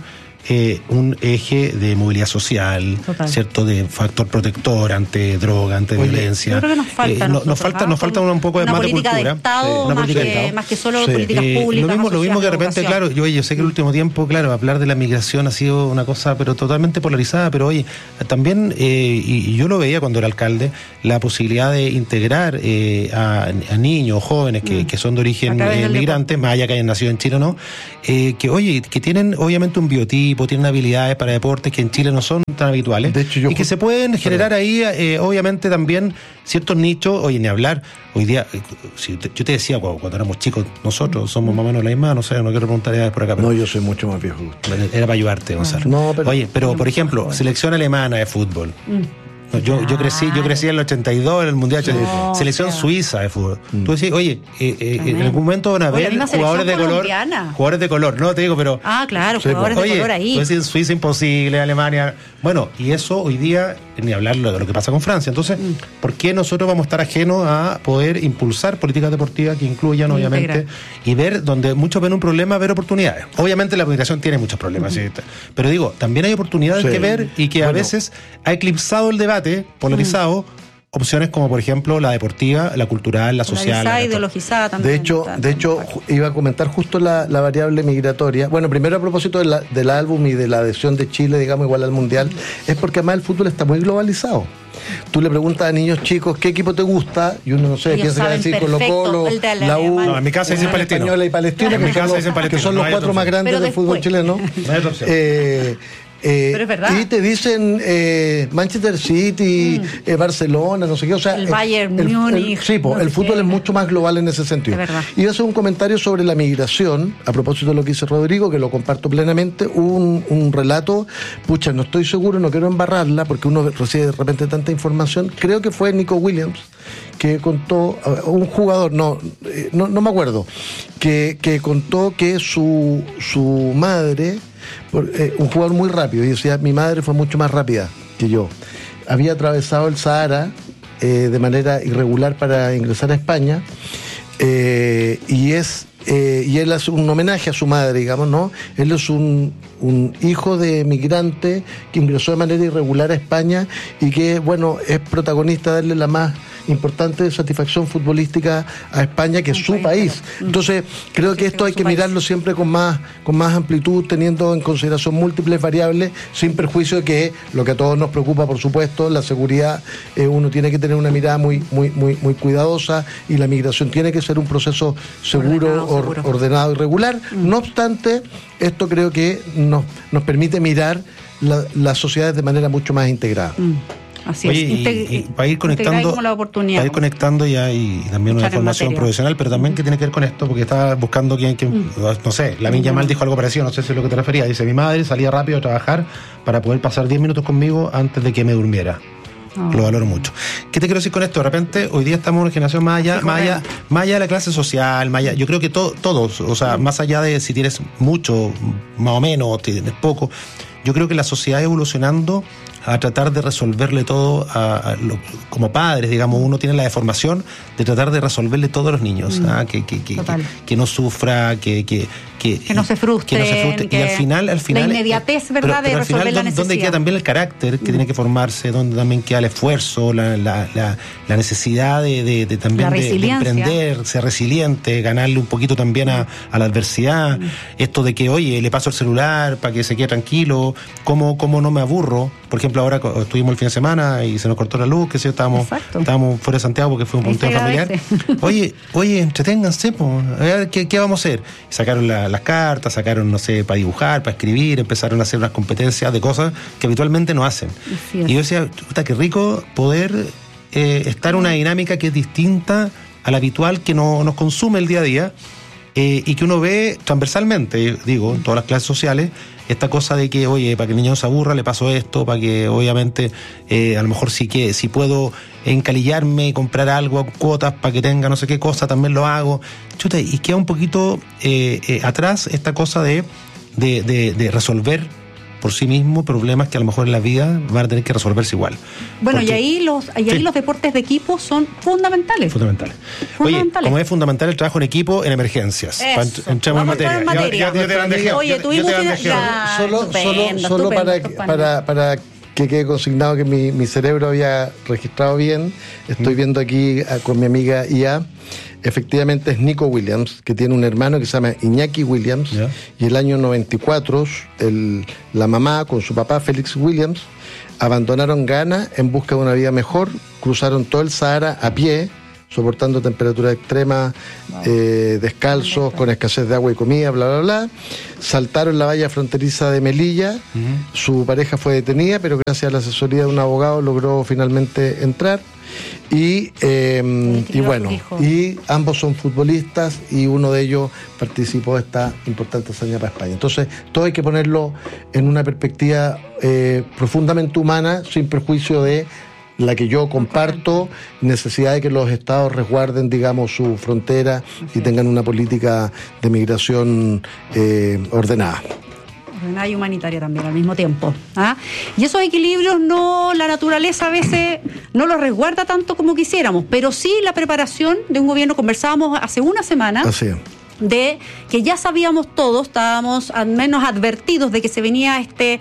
un eje de movilidad social, ¿cierto? De factor protector ante droga, ante violencia. Yo creo que nos falta un poco de más de cultura. De Estado, más que solo políticas públicas. Lo mismo que de repente, claro, yo sé que el último tiempo, claro, hablar de la migración ha sido una cosa, pero totalmente polarizada, pero oye, también, y yo lo veía cuando era alcalde, la posibilidad de integrar a niños, jóvenes que son de origen migrante, más allá que hayan nacido en Chile o no, que tienen obviamente un biotipo, tienen habilidades para deportes que en Chile no son tan habituales, de hecho, y que se pueden generar ahí obviamente también ciertos nichos. Oye, ni hablar, hoy día, yo te decía cuando éramos chicos, nosotros somos más o menos la misma, no sé, no quiero preguntar edades por acá, pero, no, yo soy mucho más viejo. Era para ayudarte, Gonzalo. Oye, pero por ejemplo, selección alemana de fútbol. Yo crecí en el 82, en el Mundial, selección suiza de fútbol. Tú decís, oye, en algún momento van a haber jugadores de color, no te digo, pero... claro, jugadores de color ahí. Tú decís, Suiza imposible, Alemania... Bueno, y eso hoy día, ni hablar de lo que pasa con Francia. Entonces, ¿por qué nosotros vamos a estar ajenos a poder impulsar políticas deportivas que incluyan, obviamente, y ver donde muchos ven un problema, ver oportunidades? Obviamente la migración tiene muchos problemas, ¿sí? Pero digo, también hay oportunidades que ver y que a veces ha eclipsado el debate polarizado, opciones como por ejemplo la deportiva, la cultural, la social. La ideologizada también. De hecho, iba a comentar justo la variable migratoria. Bueno, primero a propósito del álbum y de la adhesión de Chile, digamos, igual al Mundial, es porque además el fútbol está muy globalizado. Tú le preguntas a niños chicos qué equipo te gusta y uno no sé, piensa que va a decir Colo-Colo, la U, no, en mi casa dicen Palestino, Española y Palestina, que son los cuatro más grandes del fútbol chileno. Pero es verdad. Y te dicen Manchester City, Barcelona, no sé qué. O sea, el Bayern Múnich. El fútbol es mucho más global en ese sentido. Y voy a hacer un comentario sobre la migración, a propósito de lo que dice Rodrigo, que lo comparto plenamente. Un relato, no estoy seguro, no quiero embarrarla, porque uno recibe de repente tanta información. Creo que fue Nico Williams, que contó, un jugador, no me acuerdo, que contó que su madre... un jugador muy rápido, y decía, mi madre fue mucho más rápida que yo, había atravesado el Sahara de manera irregular para ingresar a España, y él hace un homenaje a su madre, digamos, ¿no? Él es un hijo de migrante que ingresó de manera irregular a España y que, bueno, es protagonista de darle la más importante satisfacción futbolística a España, que es su país. Entonces, creo que esto hay que mirarlo siempre con más amplitud, teniendo en consideración múltiples variables, sin perjuicio de que lo que a todos nos preocupa, por supuesto, la seguridad, uno tiene que tener una mirada muy cuidadosa, y la migración tiene que ser un proceso seguro, ordenado y regular. No obstante, esto creo que nos permite mirar las sociedades de manera mucho más integrada. Así es. Y para ir conectando ya, y también una formación profesional, pero también que tiene que ver con esto, porque estaba buscando quien no sé, Lamine Yamal dijo algo parecido, no sé si es lo que te refería. Dice, mi madre salía rápido a trabajar para poder pasar 10 minutos conmigo antes de que me durmiera. Lo valoro mucho. ¿Qué te quiero decir con esto? De repente, hoy día estamos en una generación más allá de la clase social, yo creo que todos, o sea, más allá de si tienes mucho, más o menos, tienes poco, yo creo que la sociedad evolucionando a tratar de resolverle todo como padres, digamos, uno tiene la deformación de tratar de resolverle todo a los niños, que no sufra, que no se frustre, y al final la inmediatez, ¿verdad? Pero de resolver la necesidad. ¿Dónde queda también el carácter que tiene que formarse? ¿Dónde también queda el esfuerzo, la necesidad de también de emprender, ser resiliente, ganarle un poquito también a la adversidad? Esto de que, oye, le paso el celular para que se quede tranquilo, ¿cómo no me aburro? Por ejemplo, ahora estuvimos el fin de semana y se nos cortó la luz, estábamos fuera de Santiago porque fue un punteo familiar. Oye, entreténganse, a ver qué vamos a hacer. Sacaron las cartas, sacaron, no sé, para dibujar, para escribir, empezaron a hacer unas competencias de cosas que habitualmente no hacen. Y yo decía, puta, qué rico poder estar en una dinámica que es distinta a la habitual que nos consume el día a día, y que uno ve transversalmente, digo, en todas las clases sociales, esta cosa de que, oye, para que el niño no se aburra, le paso esto, para que obviamente a lo mejor si puedo encalillarme y comprar algo a cuotas para que tenga no sé qué cosa, también lo hago. Chuta, y queda un poquito atrás esta cosa de resolver por sí mismo problemas que a lo mejor en la vida van a tener que resolverse igual. Bueno, porque, y ahí los deportes de equipo son fundamentales. Oye, como es fundamental el trabajo en equipo en emergencias. Entremos en materia. Oye, tuvimos solo para que quede consignado que mi cerebro había registrado bien. Estoy viendo aquí con mi amiga Ia. Efectivamente es Nico Williams, que tiene un hermano que se llama Iñaki Williams, y el año 94 la mamá con su papá Félix Williams abandonaron Ghana en busca de una vida mejor, cruzaron todo el Sahara a pie, soportando temperaturas extremas, descalzos, con escasez de agua y comida, bla, bla, bla. Saltaron la valla fronteriza de Melilla, su pareja fue detenida, pero gracias a la asesoría de un abogado logró finalmente entrar. Y bueno, y ambos son futbolistas y uno de ellos participó de esta importante hazaña para España. Entonces, todo hay que ponerlo en una perspectiva profundamente humana, sin perjuicio de la que yo comparto, necesidad de que los estados resguarden, digamos, su frontera y tengan una política de migración ordenada y humanitaria también al mismo tiempo. Y esos equilibrios la naturaleza a veces no los resguarda tanto como quisiéramos, pero sí la preparación de un gobierno. Conversábamos hace una semana de que ya sabíamos todos, estábamos al menos advertidos de que se venía este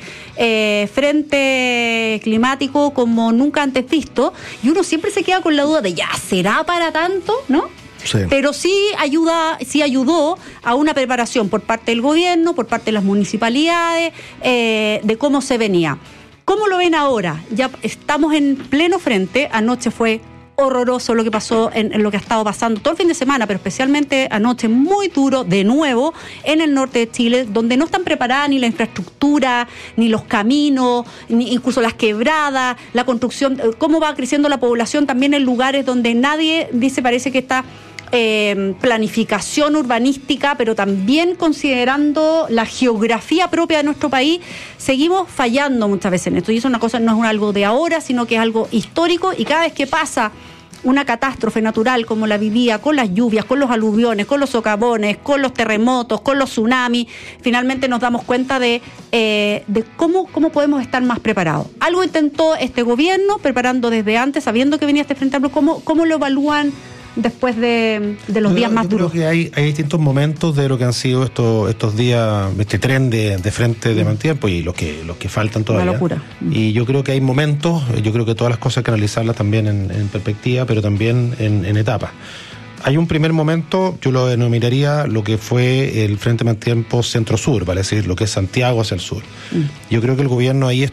frente climático como nunca antes visto, y uno siempre se queda con la duda de ¿ya será para tanto? ¿No? Sí. Pero sí ayudó a una preparación por parte del gobierno, por parte de las municipalidades, de cómo se venía. ¿Cómo lo ven ahora? Ya estamos en pleno frente. Anoche fue horroroso lo que pasó en lo que ha estado pasando todo el fin de semana, pero especialmente anoche, muy duro de nuevo en el norte de Chile, donde no están preparadas ni la infraestructura, ni los caminos, ni incluso las quebradas, la construcción, cómo va creciendo la población también en lugares donde nadie dice, parece que está planificación urbanística, pero también considerando la geografía propia de nuestro país, seguimos fallando muchas veces en esto. Y eso no es algo de ahora, sino que es algo histórico, y cada vez que pasa una catástrofe natural como la vivía, con las lluvias, con los aluviones, con los socavones, con los terremotos, con los tsunamis, finalmente nos damos cuenta de cómo podemos estar más preparados. Algo intentó este gobierno, preparando desde antes, sabiendo que venía este frente amplio. ¿Cómo lo evalúan después de los días más duros? Creo que hay distintos momentos de lo que han sido estos días, este tren de frente de mal tiempo, y los que faltan todavía. Una locura. Y yo creo que hay momentos, yo creo que todas las cosas hay que analizarlas también en perspectiva, pero también en etapas. Hay un primer momento, yo lo denominaría lo que fue el Frente Mal Tiempo Centro-Sur, vale decir, lo que es Santiago hacia el sur. Yo creo que el gobierno ahí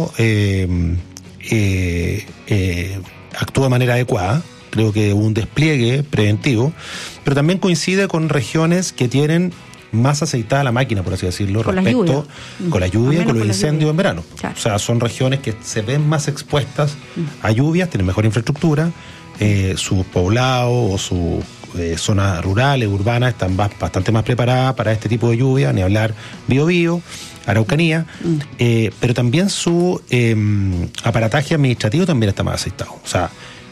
actuó de manera adecuada. Creo que hubo un despliegue preventivo, pero también coincide con regiones que tienen más aceitada la máquina, por así decirlo, con la lluvia, con los incendios en verano. Claro. O sea, son regiones que se ven más expuestas a lluvias, tienen mejor infraestructura, sus poblados o sus zonas rurales, urbanas, están bastante más preparadas para este tipo de lluvia, ni hablar Biobío, Araucanía, pero también su aparataje administrativo también está más aceitado. O sea,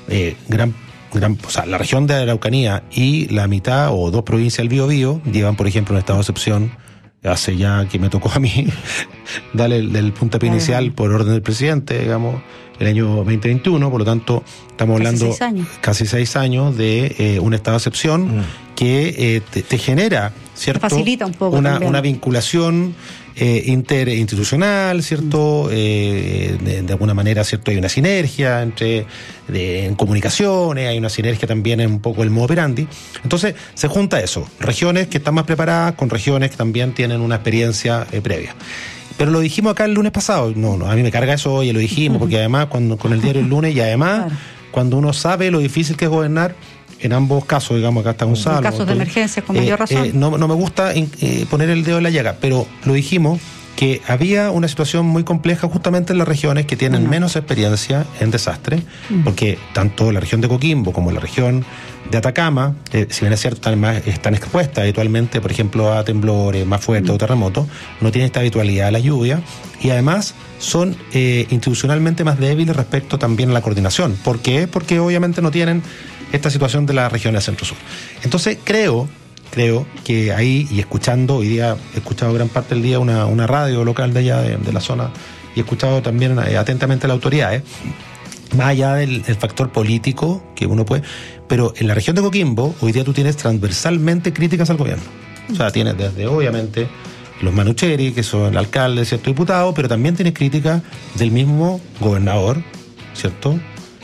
o sea, la región de Araucanía y la mitad o dos provincias del Biobío llevan, por ejemplo, un estado de excepción hace ya que me tocó a mí darle el puntapié inicial por orden del presidente, digamos, el año 2021, por lo tanto estamos hablando casi 6 años de un estado de excepción que te genera, ¿cierto? Facilita un poco una vinculación interinstitucional, ¿cierto? De alguna manera, ¿cierto? Hay una sinergia en comunicaciones, hay una sinergia también en un poco el modo operandi. Entonces, se junta eso, regiones que están más preparadas con regiones que también tienen una experiencia previa. Pero lo dijimos acá el lunes pasado, no, a mí me carga eso hoy, lo dijimos, porque además con el diario el lunes, y además cuando uno sabe lo difícil que es gobernar, en ambos casos, digamos, acá está Gonzalo. En casos de emergencia, con mayor razón. No me gusta poner el dedo en la llaga, pero lo dijimos que había una situación muy compleja justamente en las regiones que tienen menos experiencia en desastre, porque tanto la región de Coquimbo como la región de Atacama, si bien es cierto, están expuestas habitualmente, por ejemplo, a temblores más fuertes o terremotos, no tienen esta habitualidad de la lluvia, y además son institucionalmente más débiles respecto también a la coordinación. ¿Por qué? Porque obviamente no tienen esta situación de la región del centro-sur. Entonces creo creo que ahí, y escuchando, hoy día he escuchado gran parte del día una radio local de allá, de la zona, y he escuchado también atentamente a la autoridad, más allá del factor político que uno puede, pero en la región de Coquimbo hoy día tú tienes transversalmente críticas al gobierno. O sea, tienes desde obviamente los Manucheri, que son el alcalde, cierto diputado, pero también tienes críticas del mismo gobernador, ¿cierto?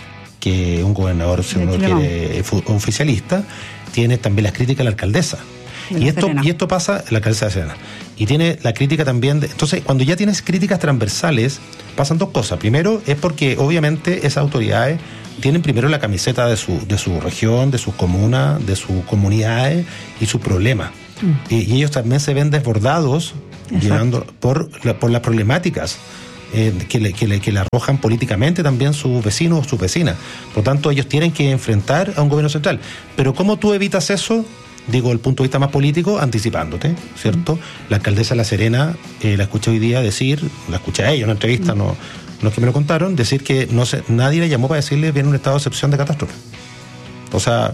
Que un gobernador, si uno quiere, oficialista, tiene también las críticas a la alcaldesa. Y esto pasa, la alcaldesa de Serena. Y tiene la crítica también entonces, cuando ya tienes críticas transversales, pasan dos cosas. Primero, es porque obviamente esas autoridades tienen primero la camiseta de su región, de sus comunas, de sus comunidades y sus problemas. Y ellos también se ven desbordados llevando por las problemáticas que le arrojan políticamente también sus vecinos o sus vecinas. Por tanto, ellos tienen que enfrentar a un gobierno central. Pero ¿cómo tú evitas eso? Digo, desde el punto de vista más político, anticipándote, ¿cierto? La alcaldesa de La Serena, la escuché hoy día decir, la escuché a ella en una entrevista, no es que me lo contaron, decir que nadie le llamó para decirle viene un estado de excepción de catástrofe. O sea,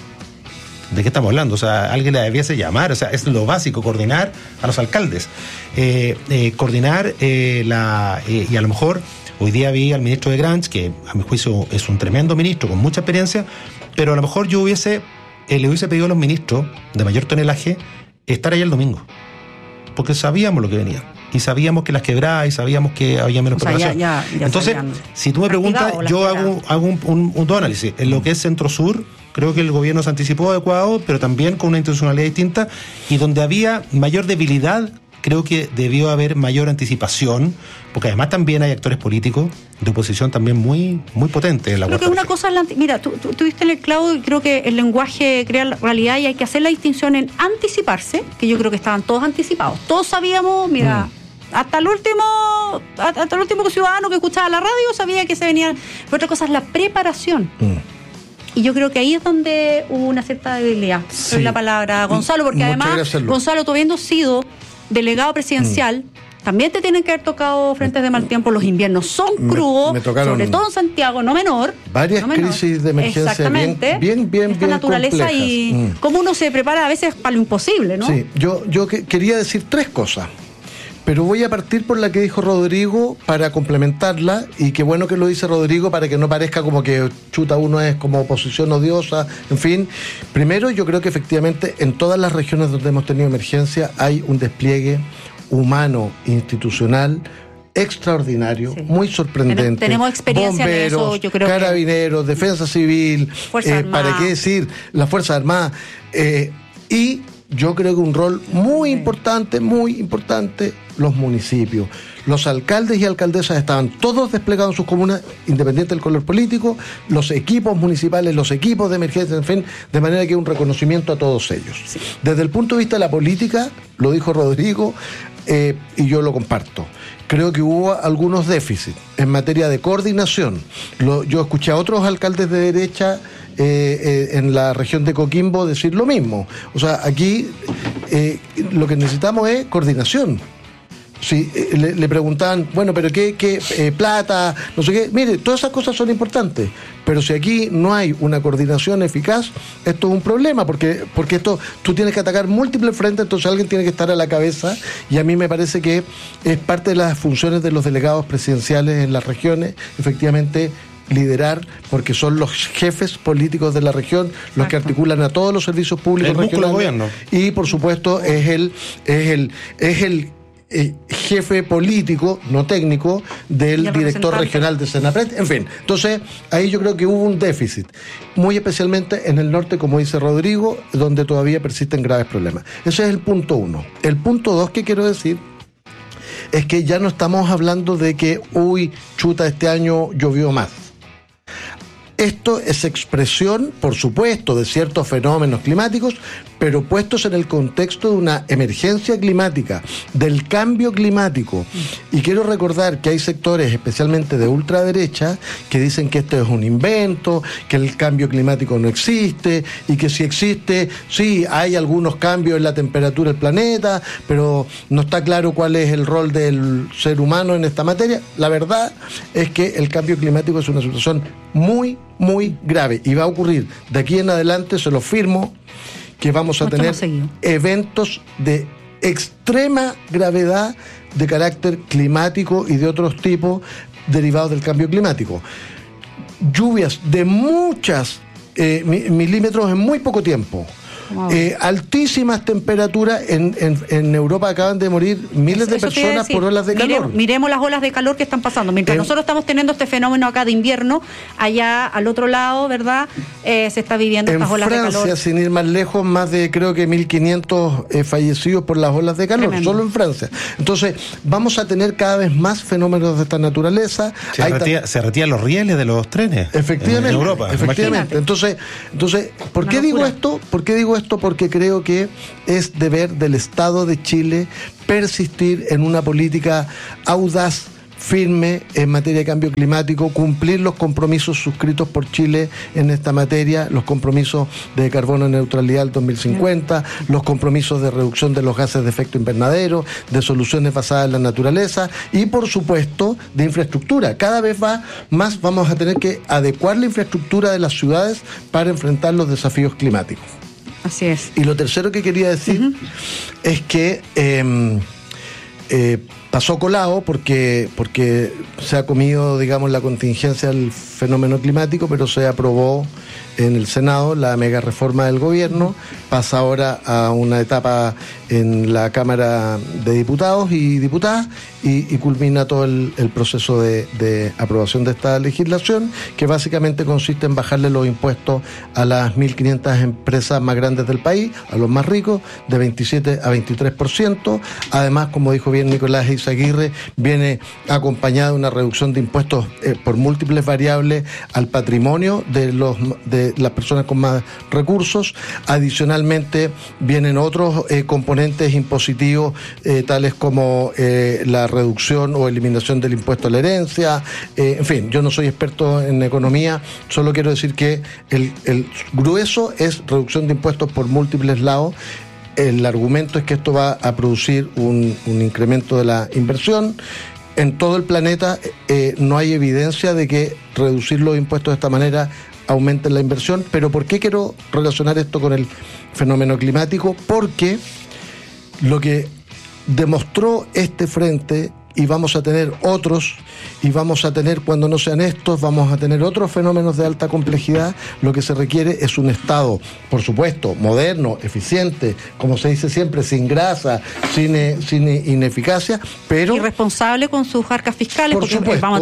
¿de qué estamos hablando? O sea, alguien le debiese llamar, o sea, es lo básico, coordinar a los alcaldes. Coordinar y a lo mejor hoy día vi al ministro de Granch, que a mi juicio es un tremendo ministro con mucha experiencia, pero a lo mejor yo le hubiese pedido a los ministros de mayor tonelaje estar allá el domingo, porque sabíamos lo que venía y sabíamos que las quebradas y sabíamos que había menos preparación. Entonces, si tú me preguntas, yo hago un análisis. En lo que es Centro-Sur, creo que el gobierno se anticipó adecuado, pero también con una institucionalidad distinta, y donde había mayor debilidad, creo que debió haber mayor anticipación, porque además también hay actores políticos de oposición también muy, muy potentes en la Creo que una cosa es mira, tú diste en el clavo, y creo que el lenguaje crea la realidad, y hay que hacer la distinción en anticiparse, que yo creo que estaban todos anticipados. Todos sabíamos, mira, hasta el último ciudadano que escuchaba la radio sabía que se venía. Pero otra cosa es la preparación. Y yo creo que ahí es donde hubo una cierta debilidad. Sí. Es la palabra, Gonzalo, porque además, Gonzalo, tú habiendo sido delegado presidencial, también te tienen que haber tocado frentes de mal tiempo. Los inviernos son crudos, me sobre todo en Santiago, no menor. Varias crisis de emergencia. Exactamente. Bien esta naturaleza complejas. Y cómo uno se prepara a veces para lo imposible, ¿no? Sí, yo quería decir tres cosas, pero voy a partir por la que dijo Rodrigo para complementarla, y qué bueno que lo dice Rodrigo para que no parezca como que uno es como oposición odiosa, en fin. Primero, yo creo que efectivamente en todas las regiones donde hemos tenido emergencia hay un despliegue humano, institucional, extraordinario, muy sorprendente. Tenemos experiencia bomberos, en eso, yo creo. Carabineros, Defensa Civil, para qué decir, las Fuerzas Armadas, y yo creo que un rol muy importante, los municipios. Los alcaldes y alcaldesas estaban todos desplegados en sus comunas, independiente del color político, los equipos municipales, los equipos de emergencia, en fin, de manera que un reconocimiento a todos ellos. Sí. Desde el punto de vista de la política, lo dijo Rodrigo, y yo lo comparto. Creo que hubo algunos déficits en materia de coordinación. Yo escuché a otros alcaldes de derecha en la región de Coquimbo decir lo mismo. O sea, aquí lo que necesitamos es coordinación. Si le preguntaban, bueno, pero ¿qué plata? No sé qué. Mire, todas esas cosas son importantes, pero si aquí no hay una coordinación eficaz, esto es un problema, porque esto tú tienes que atacar múltiples frentes, entonces alguien tiene que estar a la cabeza, y a mí me parece que es parte de las funciones de los delegados presidenciales en las regiones, efectivamente, liderar, porque son los jefes políticos de la región los que articulan a todos los servicios públicos regionales, y por supuesto es el jefe político, no técnico, del director regional de Senapred, en fin. Entonces, ahí yo creo que hubo un déficit, muy especialmente en el norte, como dice Rodrigo, donde todavía persisten graves problemas. Ese es el punto 1. El punto 2 que quiero decir es que ya no estamos hablando de que, este año llovió más. Esto es expresión, por supuesto, de ciertos fenómenos climáticos, pero puestos en el contexto de una emergencia climática, del cambio climático. Y quiero recordar que hay sectores, especialmente de ultraderecha, que dicen que esto es un invento, que el cambio climático no existe, y que si existe, sí, hay algunos cambios en la temperatura del planeta, pero no está claro cuál es el rol del ser humano en esta materia. La verdad es que el cambio climático es una situación muy, muy grave, y va a ocurrir de aquí en adelante, se lo firmo, que vamos a tener eventos de extrema gravedad de carácter climático y de otros tipos derivados del cambio climático. Lluvias de muchas milímetros en muy poco tiempo. Wow. Altísimas temperaturas. En Europa acaban de morir miles de personas por olas de calor. Miremos las olas de calor que están pasando. Mientras nosotros estamos teniendo este fenómeno acá de invierno, allá al otro lado, ¿verdad? Se está viviendo estas olas de calor. En Francia, sin ir más lejos, más de creo que 1.500 fallecidos por las olas de calor. Tremendo. Solo en Francia. Entonces, vamos a tener cada vez más fenómenos de esta naturaleza. Se retiran los rieles de los trenes. Efectivamente. En Europa. Efectivamente. Entonces, ¿por qué digo esto? Porque creo que es deber del Estado de Chile persistir en una política audaz, firme en materia de cambio climático, cumplir los compromisos suscritos por Chile en esta materia, los compromisos de carbono neutralidad al 2050, los compromisos de reducción de los gases de efecto invernadero, de soluciones basadas en la naturaleza y, por supuesto, de infraestructura. Cada vez más vamos a tener que adecuar la infraestructura de las ciudades para enfrentar los desafíos climáticos. Así es. Y lo tercero que quería decir es que pasó colado porque se ha comido, digamos, la contingencia del fenómeno climático, pero se aprobó en el Senado la mega reforma del gobierno, pasa ahora a una etapa en la Cámara de Diputados y Diputadas y culmina todo el proceso de aprobación de esta legislación, que básicamente consiste en bajarle los impuestos a las 1.500 empresas más grandes del país, a los más ricos, de 27 a 23%. Además, como dijo bien Nicolás Eizaguirre, viene acompañada de una reducción de impuestos por múltiples variables al patrimonio de las personas con más recursos. Adicionalmente vienen otros componentes impositivos tales como la reducción o eliminación del impuesto a la herencia. En fin, yo no soy experto en economía, solo quiero decir que el grueso es reducción de impuestos por múltiples lados. El argumento es que esto va a producir un incremento de la inversión. En todo el planeta no hay evidencia de que reducir los impuestos de esta manera aumente la inversión. Pero ¿por qué quiero relacionar esto con el fenómeno climático? Porque lo que demostró este frente, y vamos a tener otros, y vamos a tener, cuando no sean estos, vamos a tener otros fenómenos de alta complejidad. Lo que se requiere es un Estado, por supuesto, moderno, eficiente, como se dice siempre, sin grasa, sin ineficacia, pero... Y responsable con sus arcas fiscales, porque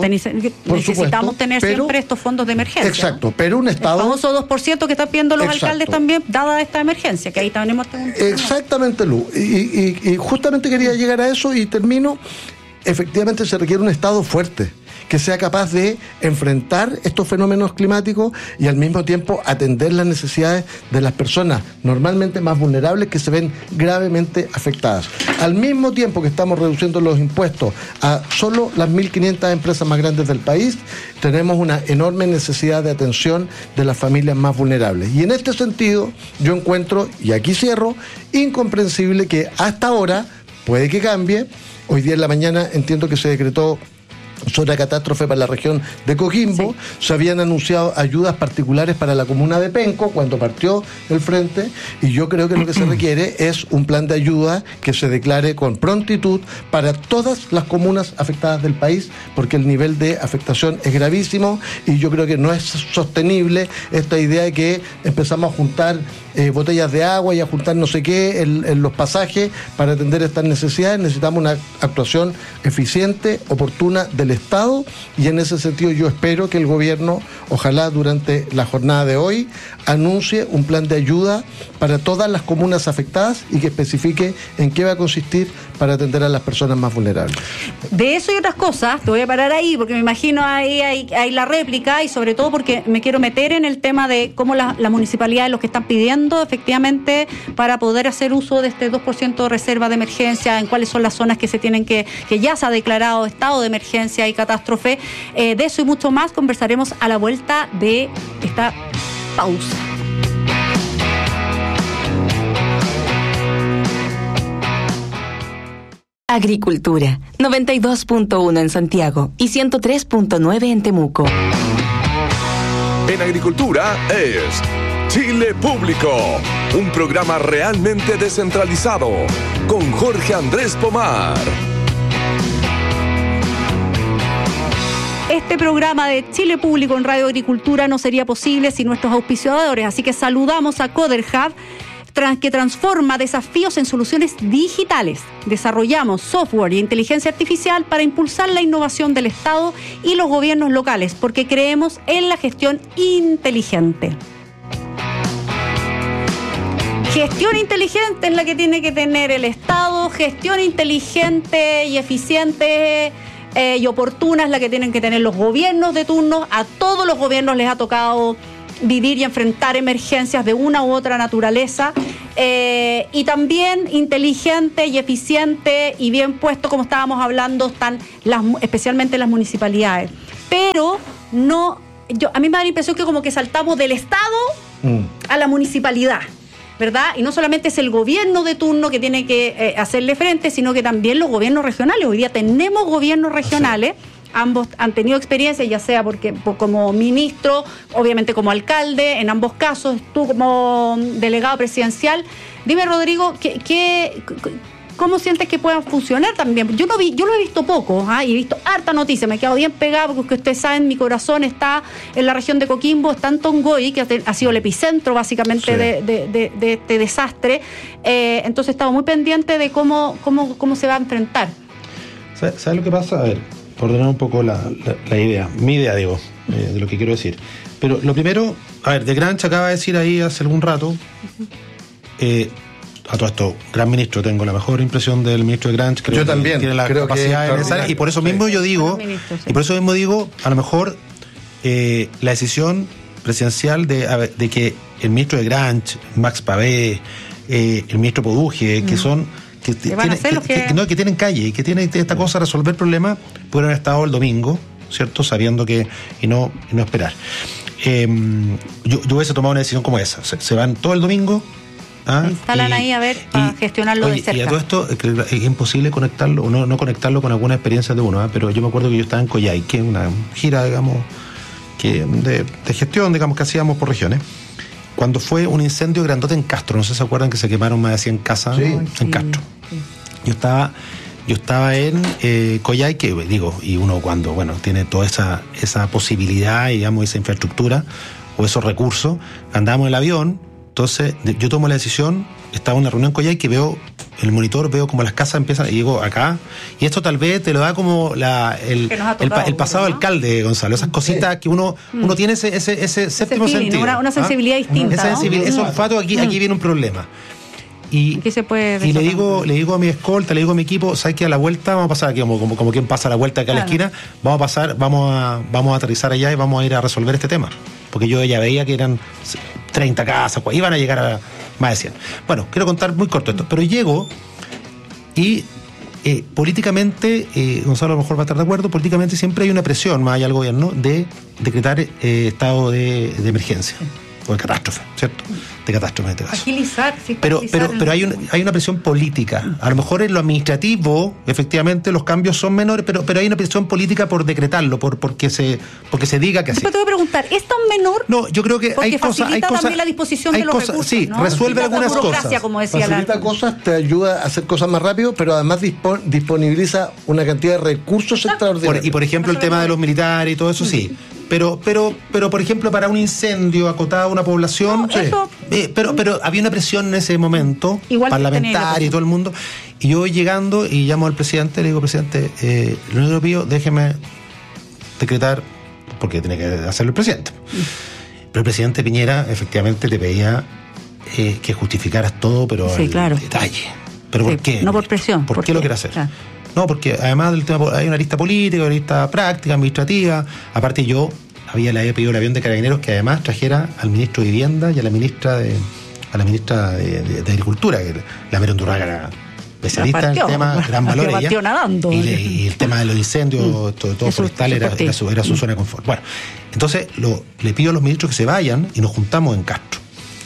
necesitamos tener siempre estos fondos de emergencia. Exacto, ¿no? Pero un Estado... El famoso 2% que están pidiendo los alcaldes también, dada esta emergencia, que ahí tenemos... Exactamente, Lu. Y justamente quería llegar a eso y termino. Efectivamente se requiere un Estado fuerte, que sea capaz de enfrentar estos fenómenos climáticos y al mismo tiempo atender las necesidades de las personas normalmente más vulnerables que se ven gravemente afectadas. Al mismo tiempo que estamos reduciendo los impuestos a solo las 1.500 empresas más grandes del país, tenemos una enorme necesidad de atención de las familias más vulnerables. Y en este sentido, yo encuentro, y aquí cierro, incomprensible que hasta ahora, puede que cambie. Hoy día en la mañana entiendo que se decretó zona de catástrofe para la región de Coquimbo. Sí. Se habían anunciado ayudas particulares para la comuna de Penco cuando partió el frente, y yo creo que lo que se requiere es un plan de ayuda que se declare con prontitud para todas las comunas afectadas del país, porque el nivel de afectación es gravísimo y yo creo que no es sostenible esta idea de que empezamos a juntar botellas de agua y a juntar no sé qué en los pasajes para atender estas necesidades. Necesitamos una actuación eficiente, oportuna del Estado, y en ese sentido yo espero que el gobierno, ojalá durante la jornada de hoy, anuncie un plan de ayuda para todas las comunas afectadas y que especifique en qué va a consistir para atender a las personas más vulnerables. De eso y otras cosas, te voy a parar ahí porque me imagino ahí la réplica, y sobre todo porque me quiero meter en el tema de cómo la municipalidad es lo que están pidiendo efectivamente para poder hacer uso de este 2% de reserva de emergencia, en cuáles son las zonas que ya se ha declarado estado de emergencia y catástrofe. De eso y mucho más conversaremos a la vuelta de esta pausa. Agricultura, 92.1 en Santiago y 103.9 en Temuco. En Agricultura es Chile Público, un programa realmente descentralizado, con Jorge Andrés Pomar. Este programa de Chile Público en Radio Agricultura no sería posible sin nuestros auspiciadores, así que saludamos a CoderHub, que transforma desafíos en soluciones digitales. Desarrollamos software y inteligencia artificial para impulsar la innovación del Estado y los gobiernos locales, porque creemos en la gestión inteligente. Gestión inteligente es la que tiene que tener el Estado, gestión inteligente y eficiente y oportuna es la que tienen que tener los gobiernos de turno. A todos los gobiernos les ha tocado vivir y enfrentar emergencias de una u otra naturaleza, y también inteligente y eficiente y bien puesto, como estábamos hablando, están especialmente las municipalidades. Pero no, a mí me da la impresión que como que saltamos del Estado a la municipalidad, ¿verdad? Y no solamente es el gobierno de turno que tiene que hacerle frente, sino que también los gobiernos regionales. Hoy día tenemos gobiernos regionales. Sí. Ambos han tenido experiencia, ya sea como ministro, obviamente como alcalde, en ambos casos, tú como delegado presidencial. Dime, Rodrigo, ¿cómo sientes que puedan funcionar también? Yo lo he visto poco, y he visto harta noticia, me he quedado bien pegado, porque ustedes saben, mi corazón está en la región de Coquimbo, está en Tongoy, que ha sido el epicentro básicamente sí. de este desastre. Entonces he estado muy pendiente de cómo se va a enfrentar. ¿Sabes lo que pasa? A ver, por ordenar un poco la idea, mi idea, digo, de lo que quiero decir. Pero lo primero, a ver, de Granch acaba de decir ahí hace algún rato, a todo esto, gran ministro, tengo la mejor impresión del ministro de Granch. Yo también tiene la capacidad necesaria, y por eso mismo yo digo, a lo mejor la decisión presidencial de que el ministro de Granch, Max Pavé, el ministro Poduje, que son que tienen calle y que tienen esta cosa de resolver problemas, pudieron haber estado el domingo, ¿cierto? Sabiendo que y no esperar. Yo hubiese tomado una decisión como esa. Se van todo el domingo. Se instalan ahí a ver, para gestionarlo de cerca. Y a todo esto es imposible conectarlo, o no conectarlo con alguna experiencia de uno, pero yo me acuerdo que yo estaba en Coyhaique, una gira, digamos, de gestión, digamos, que hacíamos por regiones, cuando fue un incendio grandote en Castro. No sé si se acuerdan que se quemaron más de 100 casas en Castro. Sí. Yo estaba en Coyhaique, digo, y uno cuando, tiene toda esa posibilidad, digamos, esa infraestructura o esos recursos, andamos en el avión. Entonces yo tomo la decisión, estaba en una reunión en Coyhaique, veo el monitor, veo como las casas empiezan, y llego acá, y esto tal vez te lo da como el pasado alcalde, Gonzalo, esas cositas que uno tiene ese séptimo sentido. Una sensibilidad distinta. Esa sensibilidad, ese olfato, aquí viene un problema. Y le digo a mi escolta, le digo a mi equipo, ¿sabes qué? A la vuelta vamos a pasar aquí, como quien pasa a la vuelta acá a la esquina, vamos a aterrizar allá y vamos a ir a resolver este tema. Porque yo ya veía que eran 30 casas, iban a llegar a más de 100. Bueno, quiero contar muy corto esto, pero llego y políticamente, Gonzalo a lo mejor va a estar de acuerdo, políticamente siempre hay una presión, más allá del gobierno, de decretar estado de emergencia o de catástrofe, ¿cierto? De catástrofe en este caso. Agilizar, sí. Pero hay una presión política. A lo mejor en lo administrativo, efectivamente, los cambios son menores, pero hay una presión política por decretarlo, porque se diga que así. Pero te voy a preguntar, ¿es tan menor? No, yo creo que hay cosas. Facilita también la disposición de los recursos, sí, ¿no? Resuelve algunas cosas. Como decía facilita cosas, te ayuda a hacer cosas más rápido, pero además disponibiliza una cantidad de recursos extraordinarios. Y por ejemplo, el tema de los militares y todo eso, sí. Pero por ejemplo, para un incendio acotado a una población, pero había una presión en ese momento, igual parlamentaria y todo el mundo. Y yo voy llegando y llamo al presidente, le digo, presidente, lo único que pido, déjeme decretar, porque tiene que hacerlo el presidente. Pero el presidente Piñera efectivamente le pedía que justificaras todo, pero en detalle. ¿Pero por qué? No por presión. ¿Por qué lo quiere hacer? Claro. No, porque además del tema hay una lista política, una lista práctica, administrativa. Aparte le había pedido el avión de Carabineros que además trajera al ministro de Vivienda y a la ministra de Agricultura, que la Mera Undurraga era especialista en el tema, gran valor ella. Y el tema de los incendios, todo forestal era su zona de confort. Bueno, entonces le pido a los ministros que se vayan y nos juntamos en Castro.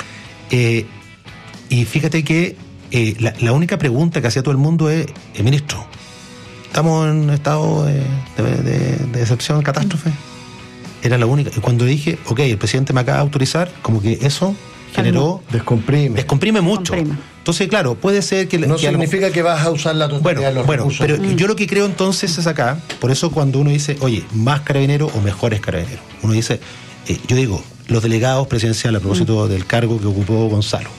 Y fíjate que la única pregunta que hacía todo el mundo es, ministro, ¿estamos en un estado de excepción, catástrofe? Era la única. Y cuando dije, ok, el presidente me acaba de autorizar, como que eso generó... Descomprime mucho. Entonces, claro, puede ser que... No significa que vas a usar la totalidad de los recursos. Pero yo lo que creo entonces es acá, por eso cuando uno dice, oye, más carabineros o mejores carabineros, uno dice, yo digo, los delegados presidenciales a propósito del cargo que ocupó Gonzalo,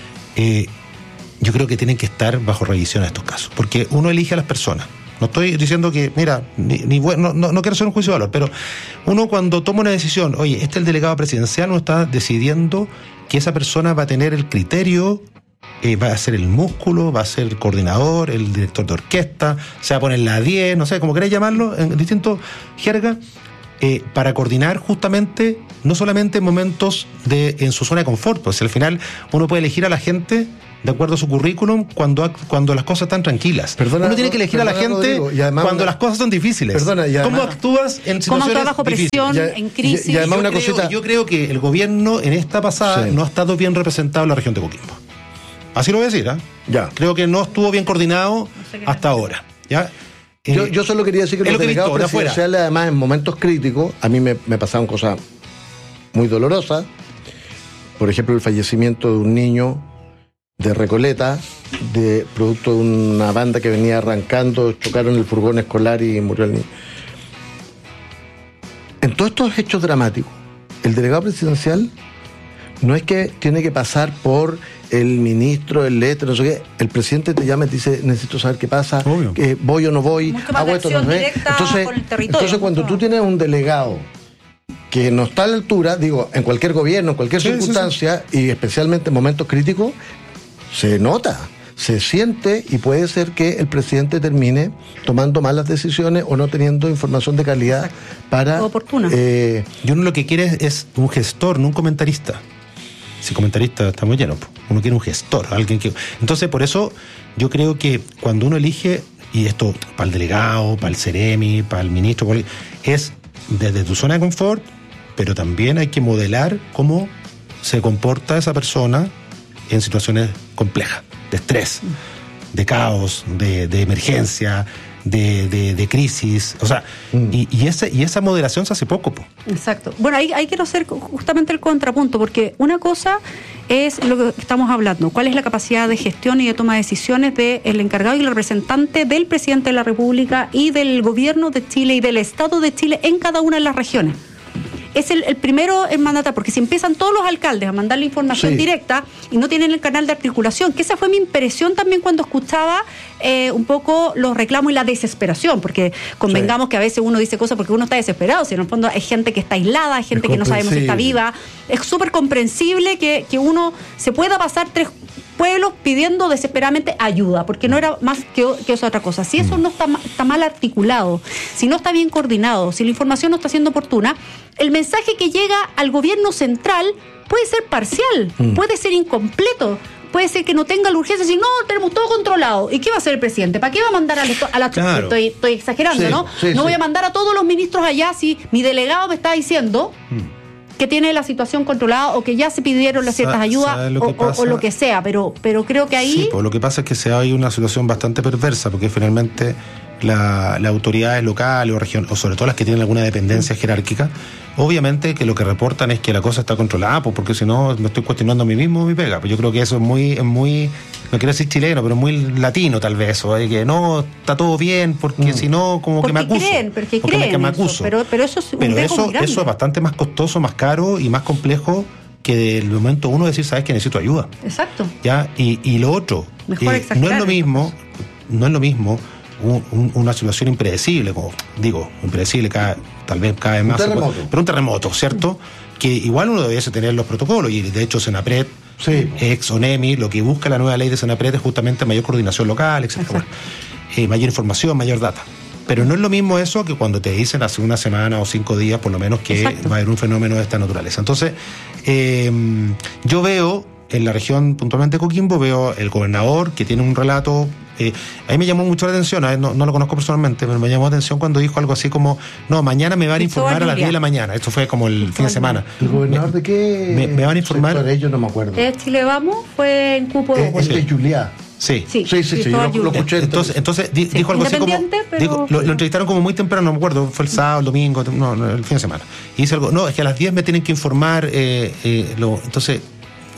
yo creo que tienen que estar bajo revisión en estos casos, porque uno elige a las personas. No estoy diciendo que, mira, no quiero hacer un juicio de valor, pero uno cuando toma una decisión, oye, este es el delegado presidencial, uno está decidiendo que esa persona va a tener el criterio, va a ser el músculo, va a ser el coordinador, el director de orquesta, se va a poner la 10, no sé, como queráis llamarlo, en distintos jergas, para coordinar justamente, no solamente en momentos en su zona de confort, pues al final uno puede elegir a la gente de acuerdo a su currículum cuando las cosas están tranquilas. Uno tiene que elegir a la gente además, cuando las cosas son difíciles. ¿Cómo actúas en situaciones bajo presión, en crisis? Y además yo creo que el gobierno en esta pasada no ha estado bien representado en la región de Coquimbo. Así lo voy a decir, Creo que no estuvo bien coordinado hasta ahora. ¿Ya? Yo solo quería decir que los delegados presidenciales, además, en momentos críticos, a mí me pasaron cosas muy dolorosas. Por ejemplo, el fallecimiento de un niño de Recoleta, producto de una banda que venía arrancando, chocaron el furgón escolar y murió el niño. En todos estos hechos dramáticos, el delegado presidencial no es que tiene que pasar por el ministro, el letra, no sé qué. El presidente te llama y te dice, necesito saber qué pasa, voy o no voy, hago esto, no sé. Entonces cuando tú tienes un delegado que no está a la altura, digo, en cualquier gobierno, en cualquier circunstancia, y especialmente en momentos críticos, se nota, se siente, y puede ser que el presidente termine tomando malas decisiones o no teniendo información de calidad para... oportuna. Y uno lo que quiere es un gestor, no un comentarista. Si comentarista está muy lleno, uno quiere un gestor, alguien que... Entonces, por eso yo creo que cuando uno elige, y esto para el delegado, para el Ceremi, para el ministro, es desde tu zona de confort, pero también hay que modelar cómo se comporta esa persona en situaciones complejas, de estrés, de caos, de emergencia, de crisis, o sea, y esa moderación se hace poco. Exacto. Bueno, ahí quiero hacer justamente el contrapunto, porque una cosa es lo que estamos hablando, cuál es la capacidad de gestión y de toma de decisiones del encargado y el representante del presidente de la República y del gobierno de Chile y del Estado de Chile en cada una de las regiones. Es el primero en mandatar, porque si empiezan todos los alcaldes a mandar la información directa y no tienen el canal de articulación, que esa fue mi impresión también cuando escuchaba un poco los reclamos y la desesperación, porque convengamos que a veces uno dice cosas porque uno está desesperado, si en el fondo hay gente que está aislada, hay gente que no sabemos si está viva, es súper comprensible que uno se pueda pasar 3 pueblos pidiendo desesperadamente ayuda, porque no era más que eso otra cosa. Si eso no está mal articulado, si no está bien coordinado, si la información no está siendo oportuna, el mensaje que llega al gobierno central puede ser parcial, puede ser incompleto, puede ser que no tenga la urgencia, si no, tenemos todo controlado. ¿Y qué va a hacer el presidente? ¿Para qué va a mandar a la claro. Estoy exagerando, ¿no? No voy a mandar a todos los ministros allá si mi delegado me está diciendo que tiene la situación controlada o que ya se pidieron las ciertas ayudas o lo que sea, pero creo que ahí... Sí, pues lo que pasa es que hay una situación bastante perversa, porque finalmente las autoridades locales o regionales, o sobre todo las que tienen alguna dependencia jerárquica, obviamente que lo que reportan es que la cosa está controlada, pues porque si no me estoy cuestionando a mí mismo mi pega. Pues yo creo que eso es muy, no quiero decir chileno, pero muy latino tal vez, o que no, está todo bien, porque si no, como porque que me acuso. Porque me acuso. Pero eso es un riesgo muy grande. Eso es bastante más costoso, más caro y más complejo que del momento uno decir, sabes que necesito ayuda. Exacto. ¿Ya? Y lo otro, no es lo mismo una situación impredecible, como digo, impredecible tal vez cada vez más. Pero un terremoto, ¿cierto? Que igual uno debiese tener los protocolos, y de hecho Senapred, ex ONEMI, lo que busca la nueva ley de Senapred es justamente mayor coordinación local, etc. Bueno, mayor información, mayor data. Pero no es lo mismo eso que cuando te dicen hace una semana o 5 días, por lo menos, que va a haber un fenómeno de esta naturaleza. Entonces, yo veo en la región puntualmente de Coquimbo, veo el gobernador que tiene un relato. A mí me llamó mucho la atención, no lo conozco personalmente, pero me llamó la atención cuando dijo algo así como, no, mañana me van a informar a las 10 de la mañana. Esto fue como el fin de semana. ¿El gobernador de qué? Me van a informar. Yo no me acuerdo. Chile Vamos fue en cupo de Juliá. Sí, yo lo escuché. Entonces dijo algo así como, lo entrevistaron como muy temprano, no me acuerdo, fue el sábado, el domingo, no, el fin de semana. Y dice algo, no, es que a las 10 me tienen que informar, entonces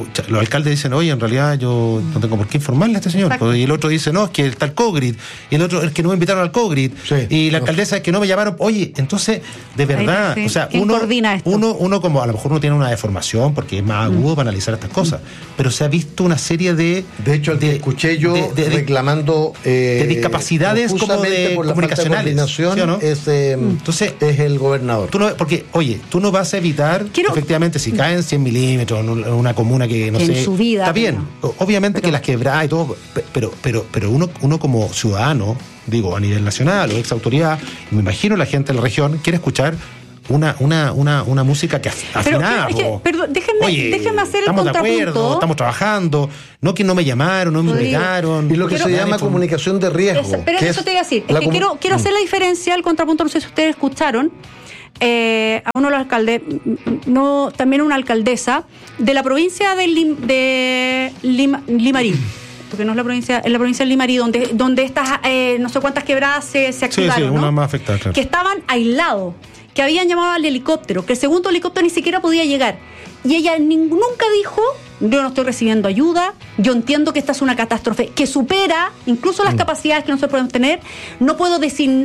los alcaldes dicen, oye, en realidad yo no tengo por qué informarle a este señor. Pues, y el otro dice, no, es que está el COGRID. Y el otro es que no me invitaron al COGRID. Sí, y la alcaldesa es que no me llamaron. Oye, entonces, de verdad, o sea, uno como a lo mejor uno tiene una deformación porque es más agudo para analizar estas cosas. Pero se ha visto una serie de hecho, el que escuché yo reclamando de discapacidades como de por la comunicacionales. ¿Sí o no? Entonces, es el gobernador. Porque, oye, tú no vas a evitar, efectivamente, si caen 100 milímetros en una comuna que no sé, en su vida, está bien. Obviamente que las quebradas y todo, pero uno como ciudadano, digo, a nivel nacional o ex autoridad, me imagino la gente de la región quiere escuchar una música que afinada. Pero déjenme hacer el estamos contrapunto. De acuerdo, estamos trabajando, no que no me llamaron, no me invitaron. Y lo que se llama comunicación de riesgo. Pero eso te iba a decir, es que quiero hacer la diferencia, el contrapunto, no sé si ustedes escucharon, a uno de los alcaldes, también una alcaldesa de la provincia de Limarí, porque no es la provincia de Limarí, donde estas no sé cuántas quebradas se activaron, una más afectada, claro. Que estaban aislados, que habían llamado al helicóptero, que el segundo helicóptero ni siquiera podía llegar. Y ella nunca dijo, yo no estoy recibiendo ayuda, yo entiendo que esta es una catástrofe que supera incluso las capacidades que nosotros podemos tener, no puedo designar